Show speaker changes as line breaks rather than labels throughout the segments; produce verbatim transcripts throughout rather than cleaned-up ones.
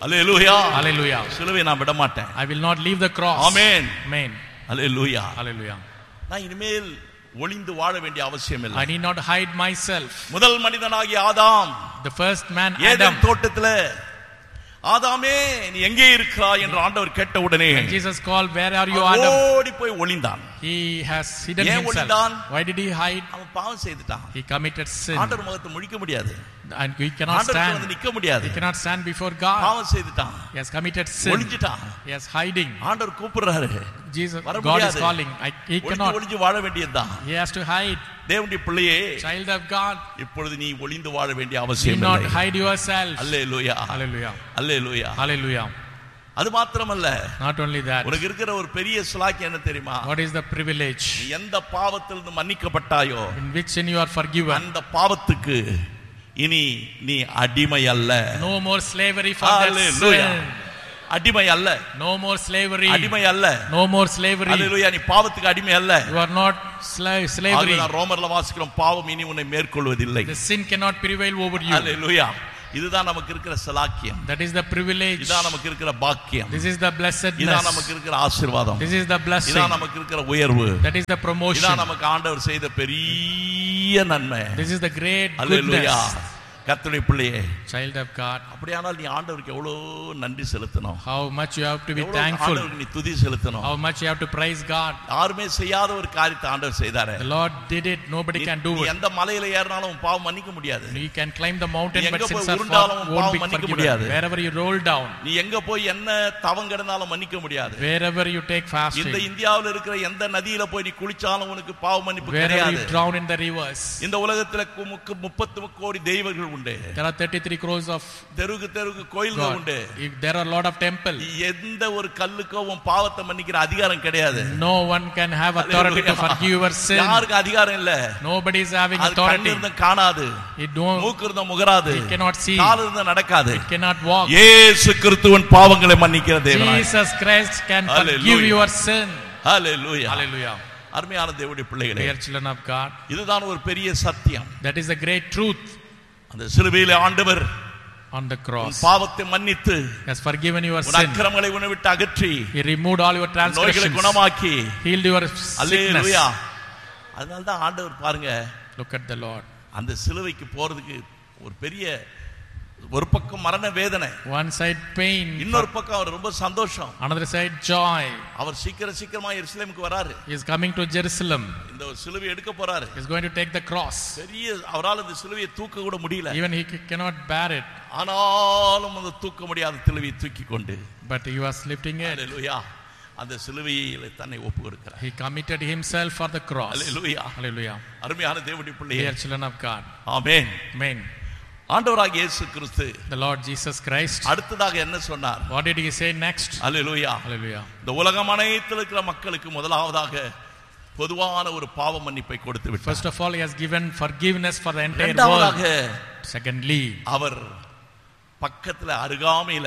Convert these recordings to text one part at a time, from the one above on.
Hallelujah.
Hallelujah.
சிலுவை நான் விட மாட்டேன்.
I will not leave the cross.
Amen.
Amen.
Hallelujah.
Hallelujah.
நான் இனிமேல் ஒளிந்து வாழ வேண்டிய அவசியம் இல்லை.
I need not hide myself.
முதல் மனிதனாகிய ஆதாம்,
the first man Adam,
Eden தோட்டத்திலே ஆதாமே நீ எங்கே இருக்கிறாய் என்று ஆண்டவர் கேட்ட உடனே
Jesus called, where are you Adam?
ஓடி போய் ஒளிந்தான்.
He has hidden
ஏன்
himself.
ஒளிந்தான்?
Why did he hide?
அவன் பாவம் செய்துட்டான்.
He committed sin.
ஆண்டவர் முகத்தை முழிக்க முடியாது.
And he cannot
ஆண்டவருக்கு வந்து
stand.
நிக்க முடியாது.
He cannot stand before God.
பாவம் செய்துட்டான்.
He has committed sin.
ஒளிஞ்சிட்டான்.
He is hiding.
ஆண்டவர் கூப்பிடுறாரு.
Jesus, God is calling. I, he cannot.
ஒளிஞ்சு வாழ வேண்டியதுதான்.
He has to hide.
தேவனுடைய பிள்ளையே,
child of God,
இப்பொழுது நீ ஒளிந்து வாழ வேண்டிய அவசியம் இல்லை.
Do not hide yourself.
Hallelujah.
Hallelujah.
Hallelujah.
Hallelujah.
அது மாத்திரமல்ல,
not only that,
உனக்கு இருக்கிற ஒரு பெரிய சுலாக்கியம் என்ன தெரியுமா?
What is the privilege?
எந்த பாவத்திலிருந்து மன்னிக்கப்பட்டாயோ,
in which sin you are forgiven,
அந்த பாவத்துக்கு இனி நீ அடிமை அல்ல.
No more slavery for that sin.
அடிமை அல்ல.
No more slavery.
அடிமை அல்ல.
No more slavery.
அல்லேலூயா. நீ பாவத்துக்கு அடிமை அல்ல.
You are not slave slavery.
நான் ரோமர்ல வாசிக்கிறோம், பாவம் இனி உன்னை மேற்கொள்வதில்லை.
The sin cannot prevail over you.
அல்லேலூயா. இதுதான் நமக்கு இருக்கிற சலாக்கியம்.
That is the privilege.
இதுதான் நமக்கு இருக்கிற பாக்கியம்.
This is the blessedness.
இதுதான் நமக்கு இருக்கிற ஆசீர்வாதம்.
This is the blessing.
இதுதான் நமக்கு இருக்கிற உயர்வு.
That is the promotion.
இதுதான் நமக்கு ஆண்டவர் செய்த பெரிய நன்மை.
This is the great
hallelujah.
goodness.
கர்த்தருடைய பிள்ளையே,
child of God,
அப்படியானால் நீ ஆண்டவருக்கு எவ்வளவு நன்றி செலுத்தணும்.
How much you have to be thankful.
ஆண்டவருக்கு நீ துதி செலுத்தணும்.
How much you have to praise God.
யாருமே செய்யாத ஒரு காரியத்தை ஆண்டவர் செய்தாரே.
The Lord did it. Nobody can do it.
நீ எந்த மலையில ஏறினாலும் பாவம் மன்னிக்க முடியாது.
You can climb the mountain, but sins are
won't be forgiven.
Wherever you roll down,
நீ எங்க போய் என்ன தவம் கிடந்தாலும் மன்னிக்க முடியாது.
Wherever you take fasting,
இந்த இந்தியாவில் இருக்கிற எந்த நதியில போய் நீ குளிச்சாலும் உனக்கு பாவ மன்னிப்பு கிடையாது.
Wherever you drown in the rivers,
இந்த உலகத்துல முப்பது கோடி தெய்வங்கள் உண்டு.
There are thirty-three crores of
தெருக்கு தெருக்கு கோயில்கள் உண்டு.
There are a lot of temples.
எந்த ஒரு கல்லுக்கோ உன் பாவத்தை மன்னிக்கிற அதிகாரம் கிடையாது.
No one can have authority to forgive your sin.
யாருக்கு அதிகாரம் இல்ல.
Nobody is having authority.
கண்ணு இருந்தா காணாது.
It don't.
மூக்கு இருந்தா முகராது.
It cannot see.
கால் இருந்தா நடக்காது.
It cannot walk.
இயேசு கிறிஸ்துவின் பாவங்களை மன்னிக்கிற தேவன்.
Jesus Christ can forgive your sin.
Hallelujah.
Hallelujah.
அருமையான தேவனுடைய பிள்ளைகளே,
dear children of God,
இதுதான் ஒரு பெரிய சத்தியம்.
That is a great truth.
அந்த சிலுவையிலே ஆண்டவர்
on the cross
பாவத்தை மன்னித்து
has forgiven your sin.
அக்கிரமங்களை உன்னை விட்டு அகற்றி
He removed all your transgressions.
நோய்களை குணமாக்கி
healed your sickness.
அல்லேலூயா. அதனால தான் ஆண்டவர் பாருங்க,
look at the Lord.
அந்த சிலுவைக்கு போறதுக்கு ஒரு பெரிய ஒரு பக்கம் மரண வேதனை,
one side pain,
இன்னொரு பக்கம் அவர் ரொம்ப சந்தோஷம்,
another side joy.
அவர் சீக்கிரம் சீக்கிரமா எருசலேமுக்கு வராரு.
He is coming to Jerusalem.
இந்த சிலுவை எடுக்க போறாரு.
He is going to take the cross.
பெரிய அவரால் இந்த சிலுவையை தூக்க கூட முடியல.
Even he cannot bear it.
ஆனாலும் அந்த தூக்க முடியாத சிலுவையை தூக்கி கொண்டு,
but he was lifting it.
ஹalleluya, அந்த சிலுவையிலே தன்னை ஒப்பு கொடுக்கிறார்.
He committed himself for the cross.
Hallelujah.
Hallelujah.
அருமையான தேவனுடைய பிள்ளையே,
dear children of God,
amen.
amen.
ஆண்டவராகிய இயேசு கிறிஸ்து,
the Lord Jesus Christ,
அடுத்ததாக என்ன சொன்னார்?
what did he say next?
Hallelujah.
Hallelujah.
இந்த உலகம் அனைத்தில் இருக்கிற மக்களுக்கு முதலாவதாக பொதுவான ஒரு பாவ மன்னிப்பை கொடுத்து விட்டார்.
First of all, he has given forgiveness for the entire
இரண்டாவதாக,
world. Secondly,
அவர் பக்கத்துல அருகாமையில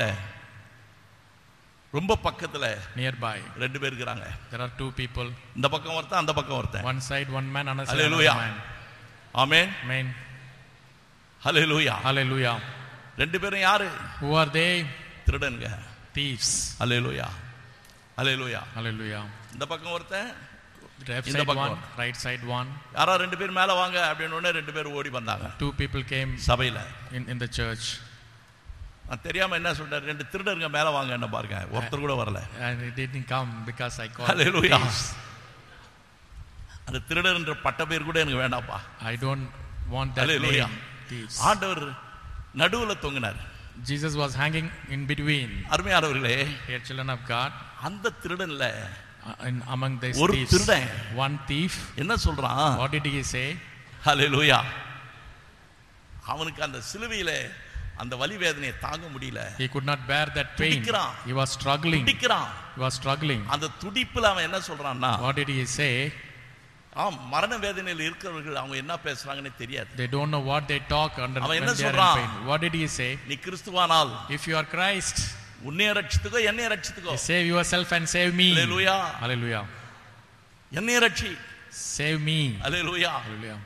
ரொம்ப பக்கத்துல
nearby
ரெண்டு பேர் இருக்காங்க.
there are two people,
இந்த பக்கம் ஒருத்தன் அந்த பக்கம் ஒருத்தன்.
one side one man, another side
Hallelujah.
another man.
ஆமென்.
Amen.
Hallelujah.
Hallelujah.
ரெண்டு பேரும் யாரு?
Who are they?
திருடனுங்க.
Thieves.
Hallelujah. Hallelujah.
Hallelujah.
இந்த பக்கம் ஒருத்தன்,
left
இந்த
side
பக்கம்
one, right side one.
யாரா ரெண்டு பேர் மேல வாங்க அப்படின உடனே ரெண்டு பேர் ஓடி வந்தாங்க.
Two people came
சபையில
in in the church.
நான் தெரியாம என்ன சொல்றேன், ரெண்டு திருடருங்க மேல வாங்க என்ன பாருங்க, ஒருத்தர் கூட வரல.
And it didn't come because I called.
Hallelujah. அந்த திருடர் என்ற பட்ட பேர் கூட எனக்கு வேண்டாம்ப்பா.
I don't want that
Hallelujah.
name. Thieves.
ஆண்டவர் நடுவுல தொங்கினார்.
Jesus was hanging in between.
அருமையானவர்களே,
Dear children of God,
அந்த திருடன்ல
uh, in among these
ஒரு
thieves,
திருடன்
one thief,
என்ன சொல்றான்?
what did he say?
ஹalleluya. அவனுக்கு அந்த சிலுவையில அந்த வலி வேதனையை தாங்க முடியல.
He could not bear that pain.
துடிக்கிறான்.
He was struggling.
துடிக்கிறான்.
He was struggling.
அந்த துடிப்புல அவன் என்ன சொல்றான்னா,
What did he say?
ஆம், மரண வேதனையில் இருக்கிறவர்கள் அவங்க என்ன பேசுறாங்கன்னு தெரியாது.
They don't know what they talk under
அவன்
when
என்ன
they are in
சொல்றான்?
pain. What did he say?
நீ கிறிஸ்துவானால்,
If you are Christ,
உன்னை ரட்சித்துக்கோ என்னை ரட்சித்துக்கோ.
save yourself and save me.
Hallelujah.
Hallelujah.
என்னை ரட்சி.
Save me.
ஹalleluya.
Hallelujah.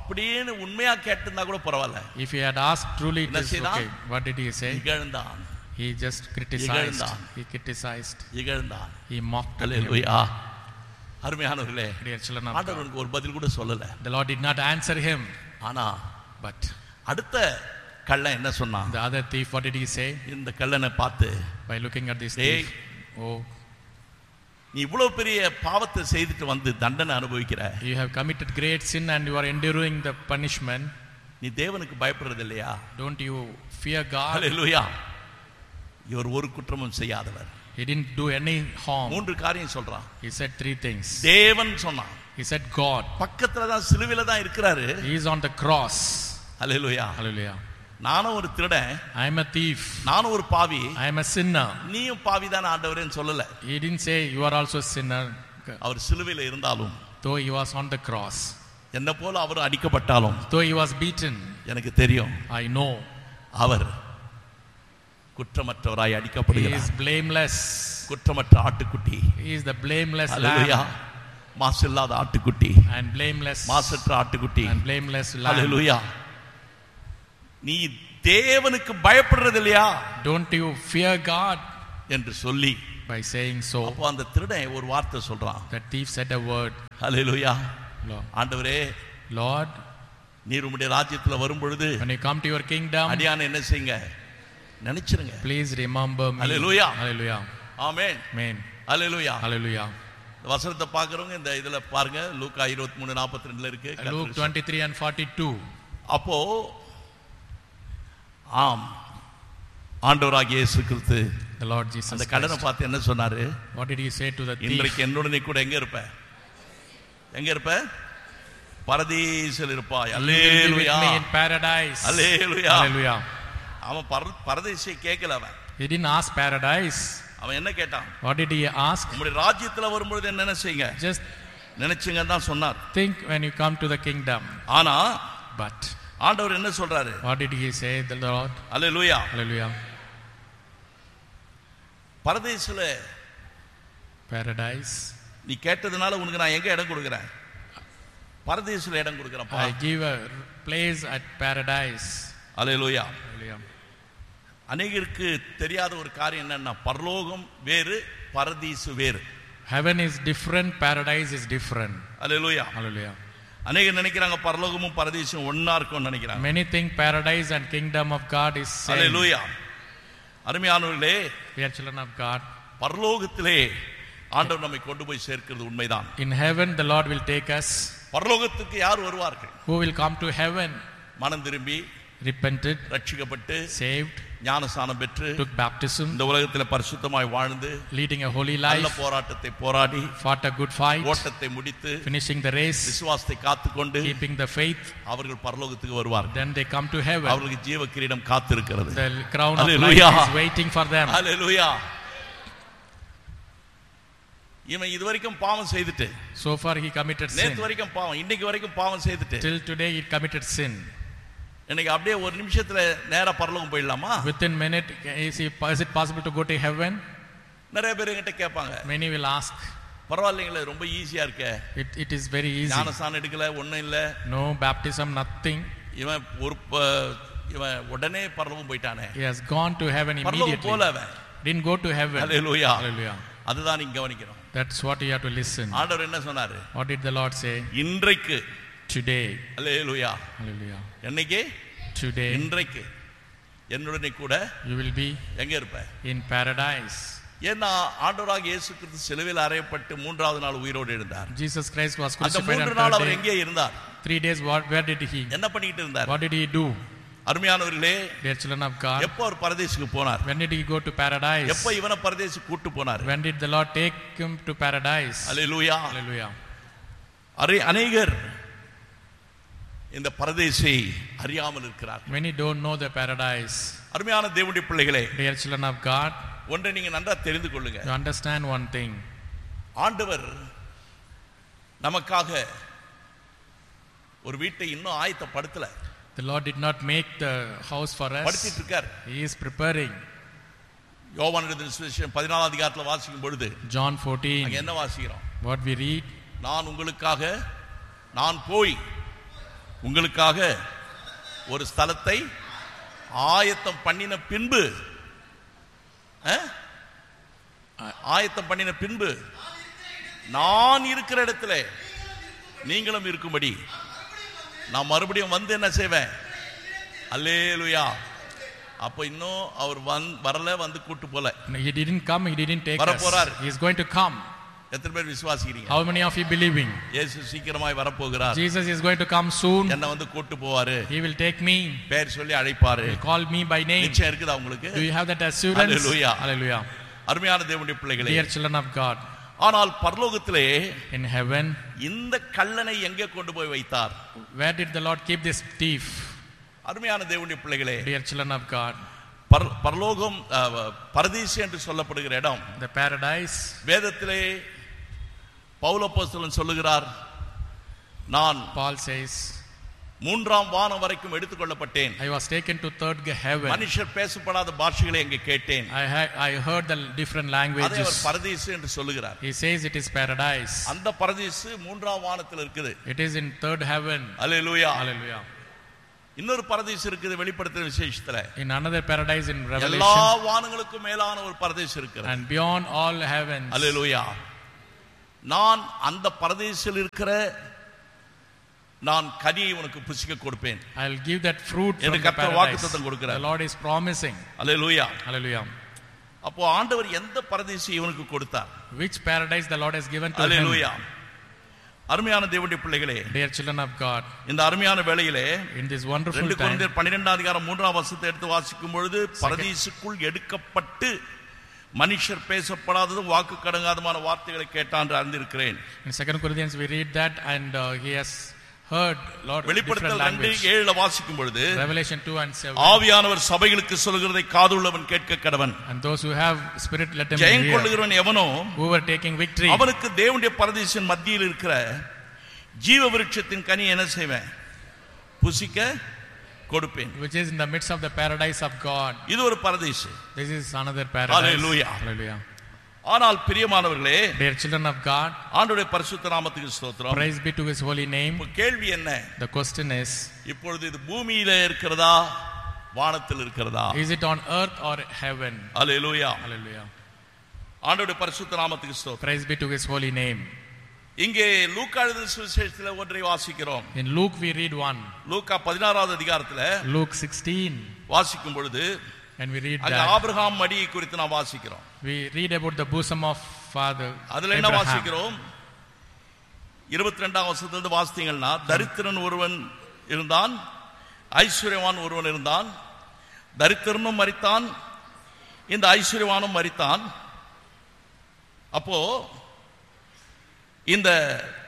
அப்படின்னு உண்மையா கேட்டிருந்தா கூட பரவாயில்ல.
If he had asked truly, it is okay. What did he say?
இகழ்ந்தான்.
He just criticized.
இகழ்ந்தான்.
He criticized.
இகழ்ந்தான்.
He mocked at him.
அல்லேலூயா. அருமையானவர்களே,
Dear children of
ஆண்டவர்
God.
உனக்கு ஒரு பதில் கூட சொல்லல.
The Lord did not answer him.
ஆனா
But
அடுத்த கள்ளன் என்ன சொன்னான்?
the other thief, what did he say?
இந்த கள்ளனை பார்த்து,
By looking at this
டேய்,
thief. Oh,
நீ இவ்வளவு பெரிய பாவத்தை செய்துட்டு வந்து தண்டனை அனுபவிக்கிற,
you have committed great sin and you are enduring the punishment.
நீ தேவனுக்கு பயப்படுறது இல்லையா?
Don't you fear God?
அல்லேலூயா. இவர் ஒரு குற்றமும் செய்யாதவர்.
He didn't do any harm.
மூன்று காரியம் சொல்றான்.
He said three things.
தேவன் சொன்னான்.
He said God.
பக்கத்துல தான் சிலுவையில தான் இருக்கிறாரு.
He is on the cross.
Hallelujah.
Hallelujah.
நானும் ஒரு திருடன்,
I am a thief.
நானும் ஒரு பாவி,
I am a sinner.
நீயும் பாவி தான் ஆண்டவரேன்னு சொல்லல.
He didn't say you are also a sinner.
அவர் சிலுவையில இருந்தாலும்,
Though he was on the cross.
என்ன போல அவர் அடிக்கப்பட்டாலும்,
Though he was beaten.
எனக்கு தெரியும்
I know.
Our குற்றமற்றவராய்
He
அடிக்கப்படுகிறார்.
is blameless.
குற்றமற்ற ஆட்டுக்குட்டி.
He is the blameless
hallelujah.
lamb.
மாசில்லாத ஆட்டுக்குட்டி,
And blameless.
மாசற்ற ஆட்டுக்குட்டி.
And blameless lamb.
அல்லேலூயா. நீ தேவனுக்கு பயப்படுறது இல்லையா
Don't you fear God?
என்று சொல்லி,
By saying so,
அப்போ அந்த திருடன் ஒரு வார்த்தை சொல்றான்.
the thief said a word.
Hallelujah.
Lord,
ஆண்டவரே,
Lord,
நீர் உம்முடைய ராஜ்யத்துல வரும் பொழுது
when you come to your kingdom,
அடியானை என்ன செய்யுங்க, நினைச்சிருங்க.
please remember me.
Hallelujah.
Hallelujah.
Amen.
Amen.
Hallelujah.
Hallelujah.
இந்த வசனத்தை பார்க்கறவங்க இந்த இதுல பாருங்க, லூக்கா இருபத்தி மூன்று நாற்பத்தி ரெண்டுல இருக்கு.
Luke twenty-three and forty-two.
அப்போ ஆம், ஆண்டவராகிய இயேசு கிறிஸ்து
The Lord Jesus
அந்த
Christ.
கடனை பார்த்து என்ன சொன்னாரு?
What did he say to the thief?
இன்றைக்கு என்னோட நீ கூட எங்க இருப்ப? எங்க இருப்ப? பரதீசில் இருப்பாய்.
You will be with
hallelujah.
me in paradise.
Hallelujah.
Hallelujah.
அவன் பர- பரதீசியை கேட்கல. அவன்
He didn't ask paradise.
அவன் என்ன கேட்டான்?
What did he ask?
உங்களுடைய ராஜ்யத்துல வரும்பொழுது என்ன செய்யுங்க,
Just
நினைச்சுங்க தான் சொன்னார்.
think when you come to the kingdom.
ஆனா
But
ஆண்டவர் என்ன சொல்றாரு?
what did he say, the Lord?
Hallelujah.
Hallelujah.
பரதீசில
Paradise.
நீ கேட்டதுனால உனக்கு நான் எங்க இடம் கொடுக்கிறேன்? பரதீசில இடம் கொடுக்கிறேன்ப்பா.
I give a place at paradise.
Hallelujah.
Hallelujah.
அநேகருக்கு தெரியாத ஒரு காரியம் என்னன்னா, பரலோகம் வேறு, பரதீசு வேறு.
Heaven is different, paradise is different.
Hallelujah.
Hallelujah.
அநேகர் நினைக்கிறாங்க பரலோகமும் பரதீசும் ஒண்ணா இருக்கும்னு நினைக்கிறாங்க.
Many think paradise and kingdom of God is same.
அல்லேலூயா. அருமையானவர்களே,
We are children of God.
பரலோகத்திலே ஆண்டவர் நம்மை கொண்டு போய் சேர்க்கிறது உண்மைதான்.
In heaven the Lord will take us.
பரலோகத்துக்கு யார் வருவார்கள்?
Who will come to heaven?
மனம் திரும்பி
Repented,
ரட்சிக்கப்பட்டு
saved,
ஞானஸ்நானம் பெற்று
took baptism,
இந்த உலகத்தில் பரிசுத்தமாய் வாழ்ந்து
leading a holy
நல்ல
life,
போராட்டத்தை போராடி
fought a good fight,
ஓட்டத்தை முடித்து
finishing the race,
விசுவாசத்தை காத்துக்கொண்டு
keeping the faith.
அவர்கள் பரலோகத்துக்கு வருவார்கள்.
Then they come to heaven.
அவர்களுக்கு ஜீவ கிரீடம் காத்திருக்கிறது.
The crown of
Hallelujah.
life is waiting for them.
அல்லேலூயா. இவன் இதுவரைக்கும் பாவம் செய்துட்டு,
So far he committed sin.
நேத்து வரைக்கும் பாவம், இன்னைக்கு வரைக்கும் பாவம் செய்துட்டு,
Till today he committed sin.
இன்னைக்கு அப்படியே ஒரு நிமிஷத்துல நேரா பரலோகம் போயிடலாமா?
Within minute, is, he, is it possible to go to heaven?
நிறைய பேர் என்கிட்ட கேட்பாங்க,
Many will ask.
பரவாயில்லைங்களே ரொம்ப ஈஸியா இருக்கே,
It, it is very easy.
ஞானஸ்நானம் எடுக்கல, ஒண்ணும் இல்ல,
No baptism, nothing.
இவன் ஒரு ப- இவன் உடனே பரலோகம் போயிட்டானே.
He has gone to heaven
பரலோகம்
immediately.
போல அவன்.
Didn't go to heaven.
Hallelujah.
Hallelujah.
அதுதான் நீங்க கவனிக்கணும்.
That's what you have to listen.
ஆண்டவர் என்ன சொன்னாரு?
What did the Lord say?
இன்றைக்கு.
Today.
அல்லேலூயா.
Hallelujah.
என்னைக்கு?
Today
இன்றைக்கு என்னுடனே கூட
you will be
எங்க இருப்ப?
in paradise.
ஏன்னா ஆண்டவராகிய இயேசு கிறிஸ்து சிலுவையில் அறையப்பட்டு மூன்றாவது நாள் உயிரோடு எழுந்தார்.
Jesus Christ was
அந்த
crucified on
மூன்று நாள்
third
அவர்
day.
எங்கே இருந்தார்?
Three days, what, where did he?
என்ன பண்ணிட்டு இருந்தார்?
What did he do?
அருமையானவர்களே,
Dear children of God,
எப்போ அவர் பரதேசுக்கு போனார்?
when did he go to paradise?
எப்போ இவனை பரதேசுக்கு கூட்டு போனார்?
When did the Lord take him to paradise?
Hallelujah.
Hallelujah.
Array அநேகர் இந்த பரதேசை அறியாமல் இருக்கிறார்.
Many don't know the paradise.
அருமையான தேவனுடைய பிள்ளைகளே,
Dear children of God,
ஒன்றை நீங்க நன்றா தெரிந்து கொள்ளுங்க.
you understand one thing.
ஆண்டவர் நமக்காக ஒரு வீட்டை இன்னும் ஆயத்தப்படுத்தல.
The Lord did not make the house for us.
படுத்திட்டு இருக்கார்.
He is preparing.
யோவான் எழுதின சுவிசேஷம் பதினாலாம் அதிகாரத்தில் வாசிக்கும் பொழுது
John fourteen.
அங்க என்ன வாசிக்கிறோம்?
What we read,
நான் உங்களுக்காக நான் போய் உங்களுக்காக ஒரு ஸ்தலத்தை ஆயத்தம் பண்ணின பின்பு ஆயத்தம் பண்ணின பின்பு நான் இருக்கிற இடத்துல நீங்களும் இருக்கும்படி நான் மறுபடியும் வந்து என்ன செய்வேன். அல்லேலூயா. அப்ப இன்னும் அவர் வரல, வந்து கூட்டு போல.
He didn't come, he didn't take
வர
us.
போறார்.
He is going to come.
எத்தனை பேர் விசுவாசிக்கிறீங்க?
How many of you believing?
இயேசு சீக்கிரமாய் வர போகிறார்.
Jesus is going to come soon.
என்ன வந்து கூட்டு போவாரு.
He will take me.
பேர் சொல்லி அழைப்பாரு.
He call me by name.
நிச்சயம் இருக்குதா உங்களுக்கு?
Do you have that assurance?
Hallelujah.
Hallelujah.
அருமையான தேவனுடைய பிள்ளைகளே,
Dear children of God,
ஆனால் பரலோகத்திலே
in heaven,
இந்த கல்லனை எங்கே கொண்டு போய் வைத்தார்?
where did the Lord keep this thief?
அருமையான தேவனுடைய பிள்ளைகளே,
Dear children of God,
பரலோகம் பரதீசு என்று சொல்லப்படுகிற இடம்,
the paradise,
வேதத்திலே பவுல் அப்போஸ்தலன் சொல்லுகிறார், நான்
Paul says,
மூன்றாம் வானம் வரைக்கும் எடுத்துக் கொள்ளப்பட்டேன்.
I was taken to third heaven.
மனுஷர் பேசப்படாத பாஷைகளை அங்கே கேட்டேன்.
I had, I heard the different languages.
அதை அவர் பரதீசு என்று சொல்லுகிறார்.
He says it is paradise.
அந்த பரதீசு மூன்றாம் வானத்தில் இருக்குது.
It is in third heaven.
Hallelujah.
Hallelujah.
இன்னொரு பரதீசு இருக்குது வெளிப்படுத்தின விசேஷத்துல.
In another paradise in Revelation.
எல்லா வானங்களுக்கும் மேலான ஒரு பரதீசு இருக்கிறது.
And beyond all heavens.
அல்லேலூயா. நான் அந்த பரதீசில் இருக்கிற நான் கனியை உனக்கு புசிக்க கொடுப்பேன்.
I will give that fruit from the
கர்த்தர் வாக்குத்தத்தம் கொடுக்கிறார்.
The Lord is promising.
Hallelujah.
Hallelujah.
அப்போ ஆண்டவர் எந்த பரதீசை இவனுக்கு கொடுத்தார்?
Which paradise the Lord has given to him?
அல்லேலூயா. அருமையான தேவனுடைய பிள்ளைகளே,
Dear children of God,
இந்த அருமையான வேளையிலே
in this wonderful
ரெண்டு
time,
கொரிந்தியர் பன்னிரண்டாம் அதிகாரம் மூன்றாம் வசனத்தை எடுத்து வாசிக்கும் பொழுது பரதீசுக்குள் எடுக்கப்பட்டு மனுஷர் பேசப்படாதது வாக்கு கடங்காதமான வார்த்தைகளை கேட்டான் என்று அறிந்திருக்கிறேன்.
In Second Corinthians we read that, and uh, he has heard Lord
வெளிப்படுத்தல் ரெண்டு ஏழுல வாசிக்கும் பொழுது
Revelation two and seven,
ஆவியானவர் சபைகளுக்கு சொல்கிறதை காதுள்ளவன் கேட்க கடவன்.
and those who have spirit let them
Jayam
hear.
கொள்ளுகிறவன் எவனோ
Who were taking victory,
அவனுக்கு தேவனுடைய பரதீசின் மத்தியில் இருக்கிற ஜீவ விருட்சத்தின் கனி என்ன செய்வேன்? புசிக்க கொடுப்பேன்.
which is in the midst of the paradise of God.
இது ஒரு பரதீசு.
This is another paradise.
Hallelujah.
Hallelujah.
ஆனால் பிரியமானவர்களே,
Dear children of God,
ஆண்டவருடைய பரிசுத்த நாமத்துக்கு ஸ்தோத்திரம்.
praise be to his holy name.
கேள்வி என்ன?
The question is,
இப்பொழுது இது பூமியிலே இருக்கிறதா வானத்தில் இருக்கிறதா?
is it on earth or heaven?
Hallelujah.
Hallelujah.
ஆண்டவருடைய பரிசுத்த நாமத்துக்கு ஸ்தோத்திரம்.
Praise be to his holy name.
இங்கே லூக்கா எழுதின சுவிசேஷத்தில் ஒன்றை வாசிக்கிறோம்.
In Luke we read one.
லூக்கா பதினாறாவது அதிகாரத்தில்
Luke sixteen,
வாசிக்கும் பொழுது
and we read
அங்க
that
ஆபிரகாம் மடியை குறித்து நாம் வாசிக்கிறோம்.
we read about the bosom of father
அதுல என்ன
Abraham.
வாசிக்கிறோம்? இருபத்தி ரெண்டாம் வசனத்திலிருந்து வாசித்தீங்கன்னா, தரித்திரன் ஒருவன் இருந்தான், ஐஸ்வர்யவான் ஒருவன் இருந்தான். தரித்திரனும் மரித்தான், இந்த ஐஸ்வர்யவானும் மரித்தான். அப்போ இந்த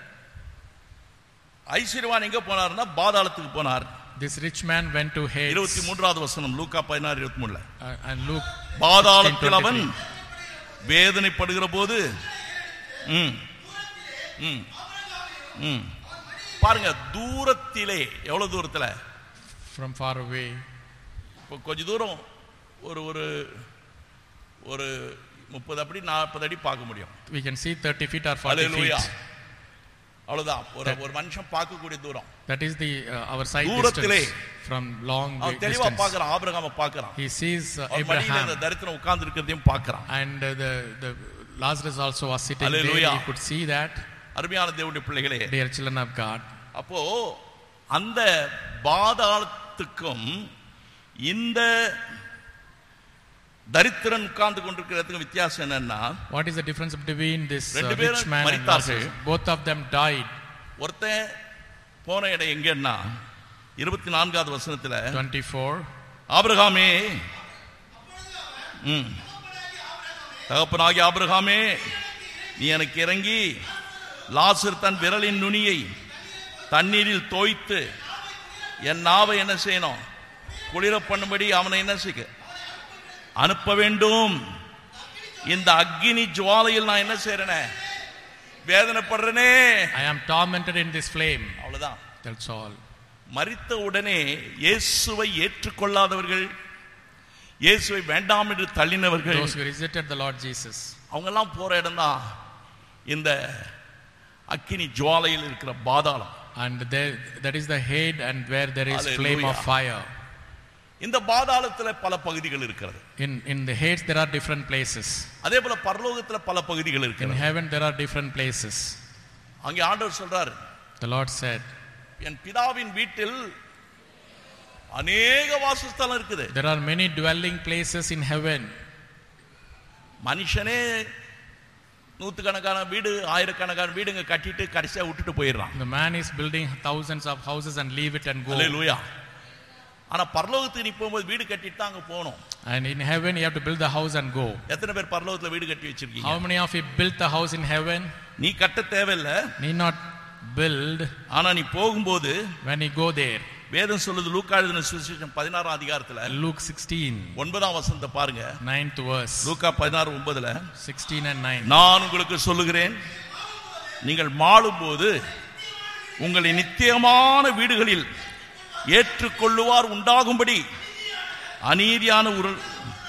ஐஸ்வர்யவான் எங்க போனார்னா பாதாளத்துக்கு போனார்.
This rich man went to Hades.
இருபத்தி மூன்றாவது வசனம் லூக்கா பதினாறு இருபத்தி மூணுல.
Uh, and Luke
பாதாளத்தில் அவன் வேதனைப்படுகிற போது ம் ம் ம் பாருங்க, தூரத்திலே, எவ்வளவு தூரத்துல?
from far away.
இப்போ கொஞ்ச தூரம் ஒரு ஒரு ஒரு முப்பது அடி நாற்பது அடி பார்க்க முடியும்.
We can see thirty feet or forty
Hallelujah.
feet.
அவ்வளவுதான் ஒரு ஒரு மனுஷன் பார்க்கக்கூடிய தூரம்.
That is the uh, our sight
தூரத்திலே
distance from long
அவன் தெளிவா
distance.
பார்க்கறான், ஆபிரகாமை பார்க்கறான்.
He sees uh,
அவன் மடியில
Abraham,
அந்த தரித்திரன் உட்கார்ந்து இருக்கிறதையும் பார்க்கறான்.
and uh, the the Lazarus also was sitting
Hallelujah.
there. He could see that.
அருமையான தேவனுடைய பிள்ளைகளே,
Dear children of God,
அப்போ அந்த பாதாளத்துக்கும் இந்த தரித்திரன் உட்கார்ந்து கொண்டிருக்கிறதுக்கு வித்தியாசம் என்னன்னா,
what is the difference between this uh,
ரெண்டு
rich
பேரும்
man and
மரித்தார்கள்.
Lazarus? Both of them died.
ஒருத்தன் போன இடம் எங்கன்னா இருபத்தி நான்காவது வசனத்துல,
twenty-four,
ஆபிரகாமே, ம் தகப்பனாகிய ஆபிரகாமே, நீ எனக்கு இறங்கி லாசர் தன் விரலின் நுனியை தண்ணீரில் தோய்த்து என் நாவை என்ன செய்யணும்? குளிர பண்ணும்படி அவனை என்ன செய்ய அனுப்ப வேண்டும். இந்த அக்கினி ஜுவாலையில் நான் என்ன செய்யறேனே? வேதனைப்படுறேனே.
I am tormented in this flame.
அவ்வளவுதான்.
That's all.
மரித்த உடனே இயேசுவை ஏற்றுக்கொள்ளாதவர்கள், இயேசுவை வேண்டாம் என்று தள்ளினவர்கள்,
Those who rejected the Lord Jesus,
அவங்க எல்லாம் போற இடம் தான் இந்த அக்கினி ஜுவாலையில் இருக்கிற பாதாளம்.
and there, that is the head, and where there is
Hallelujah.
flame of fire.
இந்த பாதாளத்துல பல பகுதிகள் இருக்கிறது.
In in the Hades there are different places.
அதே போல பரலோகத்துல பல பகுதிகள்
In
இருக்கிறது.
heaven there are different places.
அங்கே ஆண்டவர் சொல்றார்,
The Lord said,
என் பிதாவின் வீட்டில் அநேக வாசஸ்தலம் இருக்குது.
there are many dwelling places in heaven.
மனுஷனே நூத்துக்கணக்கான வீடு ஆயிரக்கணக்கான வீடுங்க கட்டிட்டு கடைசியா விட்டுட்டு போயிடுறான்.
The man is building thousands of houses and leave it and go.
ஹல்லேலூயா. ஆனா பரலோகத்துக்கு நீ போகும்போது வீடு கட்டிட்டு தான் அங்க போகணும்.
And in heaven you have to build the house and go.
எத்தனை பேர் பரலோகத்துல வீடு கட்டி வச்சிருக்கீங்க?
How many of you built the house in heaven?
நீ கட்ட தேவையில்ல.
Need not build.
ஆனா நீ போகும்போது
when you go there.
வேதம் சொல்லுது, லூக்கா எழுதின சுவிசேஷம் பதினாறாம் அதிகாரத்துல
Luke sixteen
ஒன்பதாம் வசனத்தை பாருங்க.
ninth verse.
லூக்கா பதினாறு ஒன்பதுல
sixteen and nine.
நான் உங்களுக்கு சொல்லுகிறேன், நீங்கள் மாளும்போது உங்களை நித்தியமான வீடுகளில் ஏற்றுக்கொள்ளுவார் உண்டாகும்படி அநீதியான உருள்.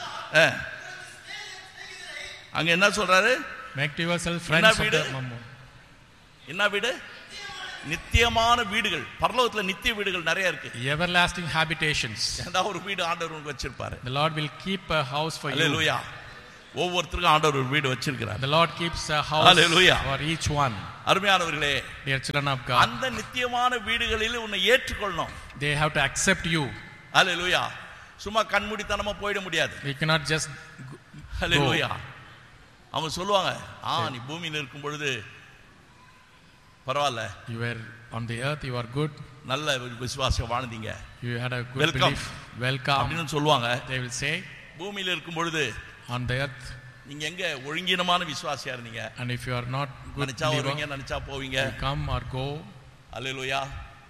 அங்க என்ன சொல்றாரு?
Make yourself friends of the mammon.
என்ன வீடு? நித்தியமான வீடுகள். பரலோகத்துல நித்திய வீடுகள் நிறைய இருக்கு.
Everlasting habitations.
ஏதாவது ஒரு வீடு ஆண்டவர் உங்களுக்கு வச்சிருப்பாரு.
The Lord will keep a house for you.
ஹல்லேலூயா. ஒவ்வொருத்தருக்கும் ஆண்டவர் ஒரு வீடு வச்சிருக்கிறார்.
The Lord keeps a house
Hallelujah.
for each one.
அருமையானவர்களே,
dear children of God,
அந்த நித்தியமான வீடுகளில் உன்னை ஏற்றுக்கொள்ளணும்.
they have to accept you.
ஹல்லேலூயா. சும்மா கண்மூடித்தனமா போயிட முடியாது.
We cannot just
ஹல்லேலூயா. அவங்க சொல்லுவாங்க, ஆ நீ பூமியில இருக்கும் பொழுது பரவாயில்ல,
you were on the earth, you are good,
நல்ல விசுவாசம் வாழ்ந்தீங்க,
you had a good
Welcome.
belief, welcome
அப்படின்னு சொல்லுவாங்க.
they will say.
பூமியில இருக்கும் பொழுது
on the earth,
நீங்க எங்க ஒழுங்கீனமான விசுவாசியா இருந்தீங்க,
and if you are not good
நினைச்சா
believer,
வருவீங்க நினைச்சா போவீங்க,
you come or go.
ஹல்லேலூயா.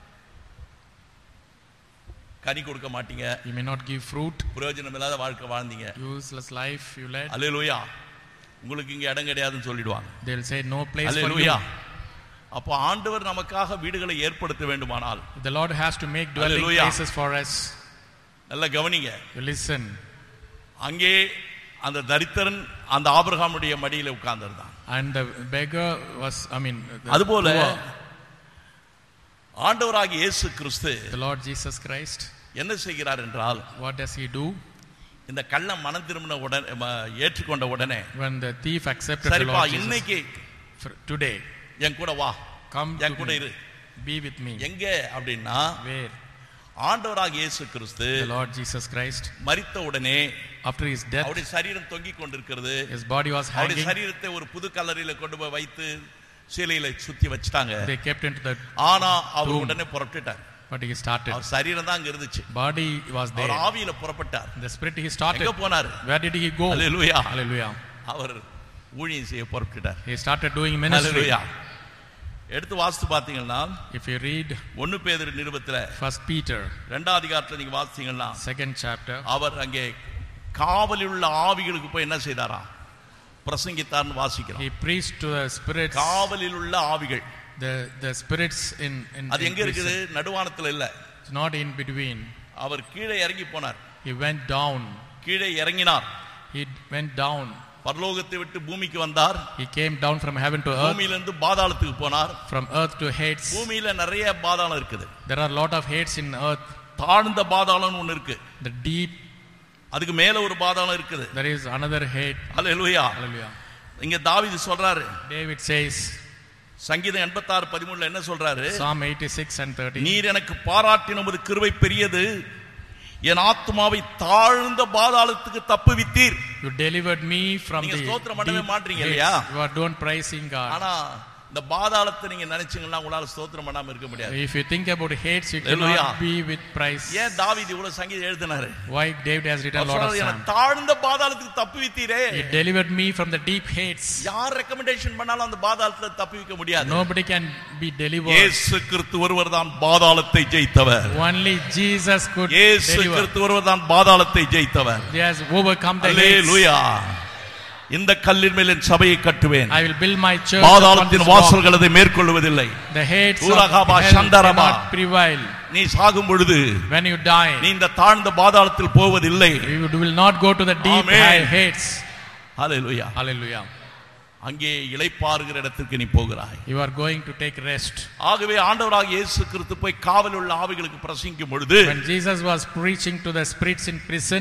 கனி கொடுக்க மாட்டீங்க,
you may not give fruit,
பிரயோஜனம் இல்லாத வாழ்க்கை வாழ்ந்தீங்க,
useless life you led.
ஹல்லேலூயா. உங்களுக்கு இங்க இடம் கிடையாதுன்னு சொல்லிடுவாங்க.
they will say no place for you.
ஹல்லேலூயா. அப்போ ஆண்டவர் நமக்காக வீடுகளை ஏற்படுத்த வேண்டுமானால்,
the Lord has to make dwelling
Hallelujah.
places for us.
நல்ல கவனிங்க.
you listen.
அங்கே அந்த தரித்திரன் அந்த ஆபிரகாமுடைய மடியில உட்கார்ந்திருந்தான்.
and the beggar was, I mean,
அதுபோல ஆண்டவராகிய இயேசு கிறிஸ்து,
the Lord Jesus Christ,
என்ன செய்கிறார் என்றால்,
what does he do?
இந்த கள்ளன் மனம் திரும்பின உடனே ஏற்றுக்கொண்ட உடனே,
when the thief accepted the
சரிப்பா
Lord Jesus,
இன்னைக்கு
today
என் கூட வா,
come
என் கூட
to
இரு,
me, be with me.
எங்க அப்படின்னா,
where?
ஆண்டவராகிய இயேசு கிறிஸ்து
the Lord Jesus Christ,
மரித்த உடனே
after his death,
அவருடைய சரீரம் தொங்கிக் கொண்டிருக்கிறது.
his body was
அவருடைய
hanging.
சரீரத்தை ஒரு புது கல்லறையில கொண்டு போய் வைத்து சிலையில சுத்தி வச்சிட்டாங்க.
they kept into the
ஆனா அவர்
tomb.
உடனே புறப்பட்டுட்டார்.
but he started,
அவர் சரீரம் தான் அங்க இருந்துச்சு,
body was there,
அவர் ஆவியில புறப்பட்டார்.
the spirit he started.
எங்க போனாரு?
where did he go?
Hallelujah.
hallelujah.
அவர் ஊழியம் செய்ய புறப்பட்டார்.
he started doing ministry.
ஹல்லேலூயா. எடுத்து வாசித்து பாத்தீங்கன்னா,
if you read
ஒன்னு பேதுரு நிருபத்துல
first Peter
இரண்டாம் அதிகாரத்துல நீங்க வாசித்தீங்கன்னா,
second chapter,
அவர் அங்கே காவலில் உள்ள ஆவிகளுக்கு போய் என்ன செய்தாரா? பிரசங்கித்தார்னு வாசிக்கிறோம்.
he preached to the spirits,
காவலில் உள்ள ஆவிகள்.
the the spirits in in
அது எங்க இருக்குது? நடுவானத்துல இல்ல,
it's not in between.
அவர் கீழே இறங்கி போனார்.
he went down,
கீழே இறங்கினார்.
he went down,
பரலோகத்தை விட்டு பூமிக்கு வந்தார்.
he came down from heaven to earth,
பூமியிலிருந்து பாதாளத்துக்கு போனார்.
from earth to Hades.
பூமியில நிறைய பாதாளம் இருக்குது.
there are a lot of Hades in earth.
தாழ்ந்த பாதாளம் ஒன்னு இருக்கு,
the deep,
அதுக்கு மேல ஒரு பாதாளம் இருக்குது.
there is another Hades.
Hallelujah.
hallelujah.
இங்க தாவீது சொல்றாரு,
David says,
சங்கீதம் எண்பத்தாறு பதிமூணுல என்ன சொல்றாரு?
Psalm eighty-six and thirty,
நீர் எனக்கு பாராட்டின உமது கிருபை பெரியது, என் ஆத்துமாவை தாழ்ந்த பாதாளத்துக்கு தப்புவித்தீர்.
you delivered me from
நீங்க
the
ஸ்தோத்திரம் பண்ணவே
deep
மாட்டீங்க
Hades.
இல்லையா?
you are don't praising God.
ஆனா இந்த பாதாளத்தை நீங்க நினைச்சீங்கன்னா உங்களால ஸ்தோத்திரம் பண்ணாம இருக்க முடியாது.
if you think about Hades, you
Hallelujah.
cannot be with praise.
ஏன் தாவீது இவ்வளவு சங்கீதம் எழுதினாரு?
why David has written a lot of psalms.
தாழ்ந்த பாதாளத்துக்கு தப்புவித்தீரே.
he delivered me from the deep Hades.
யார் ரெக்கமெண்டேஷன் பண்ணாலும் அந்த பாதாளத்துல தப்புவிக்க முடியாது.
nobody can be delivered.
இயேசு கிறிஸ்து ஒருவர் தான் பாதாளத்தை ஜெயித்தவர்.
only Jesus could
இயேசு
deliver.
கிறிஸ்து ஒருவர் தான் பாதாளத்தை ஜெயித்தவர்.
he has overcome the Hades.
அல்லேலூயா. இந்த கல்லின் மேல் என் சபையை கட்டுவேன்,
I will build my church.
பாதாளத்தின் வாசல்கள் அதை மேற்கொள்வதில்லை.
the Hades of
ஊரகாபா
hell
சந்தரபா.
cannot prevail.
நீ சாகும் பொழுது
when you die,
நீ இந்த தாழ்ந்த பாதாளத்தில் போவதில்லை.
you will not go to the deep
Amen.
high Hades.
Hallelujah.
hallelujah.
அங்கே இளைப்பாறுகிற இடத்துக்கு நீ போகிறாய்.
You are going to take rest.
ஆகவே ஆண்டவராகிய இயேசு கிறிஸ்து போய் காவலில் உள்ள ஆவிகளுக்கு பிரசங்கிக்கும் பொழுது,
when Jesus was preaching to the spirits in prison,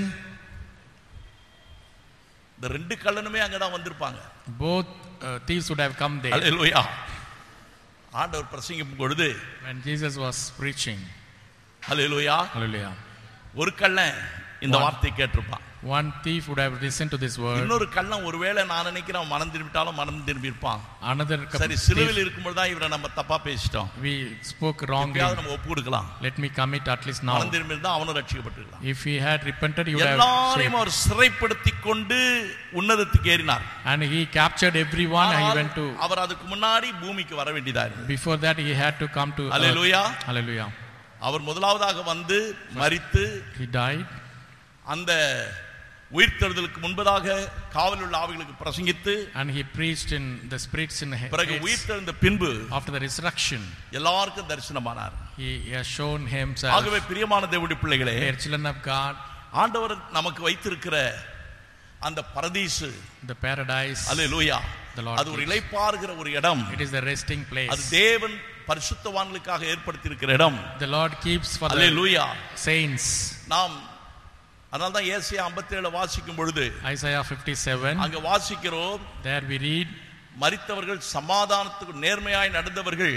இந்த ரெண்டு கள்ளனுமே அங்கதான் வந்திருப்பாங்க.
both uh, thieves would have come there.
ஹல்லேலூயா. ஆண்டவர் பிரசங்கிக்கும் பொழுது,
when Jesus was preaching,
hallelujah,
hallelujah,
ஒரு கள்ளன் இந்த வார்த்தை கேட்டிருப்பான்.
one thief would have listened to this word.
இன்னொரு கள்ளன் ஒருவேளை நான் நினைக்கிறேன் மனம் திரும்பிட்டாலும் மனம் திரும்பி இருப்பான்.
another
சரி, சிலுவையில் இருக்கும்போது தான் இவரை நம்ம தப்பா பேசிட்டோம்,
we spoke wrongly,
நம்ம ஒப்பு கொடுக்கலாம்,
let me commit at least now.
மனம் திரும்பி இருந்தா அவனும் ரட்சிக்கப்பட்டிருக்கலாம்.
if he had repented, he would have
எல்லாரையும் அவர் சிறைப்படுத்தி கொண்டு உன்னதத்துக்கு ஏறினார்.
and he captured everyone and he went to,
அவர் அதுக்கு முன்னாடி பூமிக்கு வர வேண்டியதா இருந்தது.
before that he had to come to
hallelujah,
hallelujah.
அவர் முதலாவதாக வந்து மரித்து,
he died,
அந்த உயிர்த்தெழுதலுக்கு முன்பதாக காவலில் உள்ள ஆவிகளுக்கு பிரசங்கித்து,
and he preached in the spirits in
பிறகு உயிர்த்தெழுந்த பின்பு
after the resurrection
எல்லாருக்கும் தரிசனமானார்.
he has shown himself.
ஆகவே பிரியமான தேவனுடைய பிள்ளைகளே,
dear children of God,
ஆண்டவர் நமக்கு வைத்திருக்கிற அந்த பரதீசு,
the paradise,
hallelujah,
the Lord
அது ஒரு இளைப்பாறுகிற ஒரு இடம்.
it is the resting place.
அது தேவன் பரிசுத்தவான்களுக்காக ஏற்படுத்தி இருக்கிற இடம்.
the Lord keeps for
hallelujah,
the saints.
நாம் அதனால தான் ஏசாயா ஐம்பத்தேழு வாசிக்கும் பொழுது,
Isaiah fifty-seven,
அங்க வாசிக்கிறோம்,
there we read,
மரித்தவர்கள் சமாதானத்துக்கு நேர்மையாய் நடந்தவர்கள்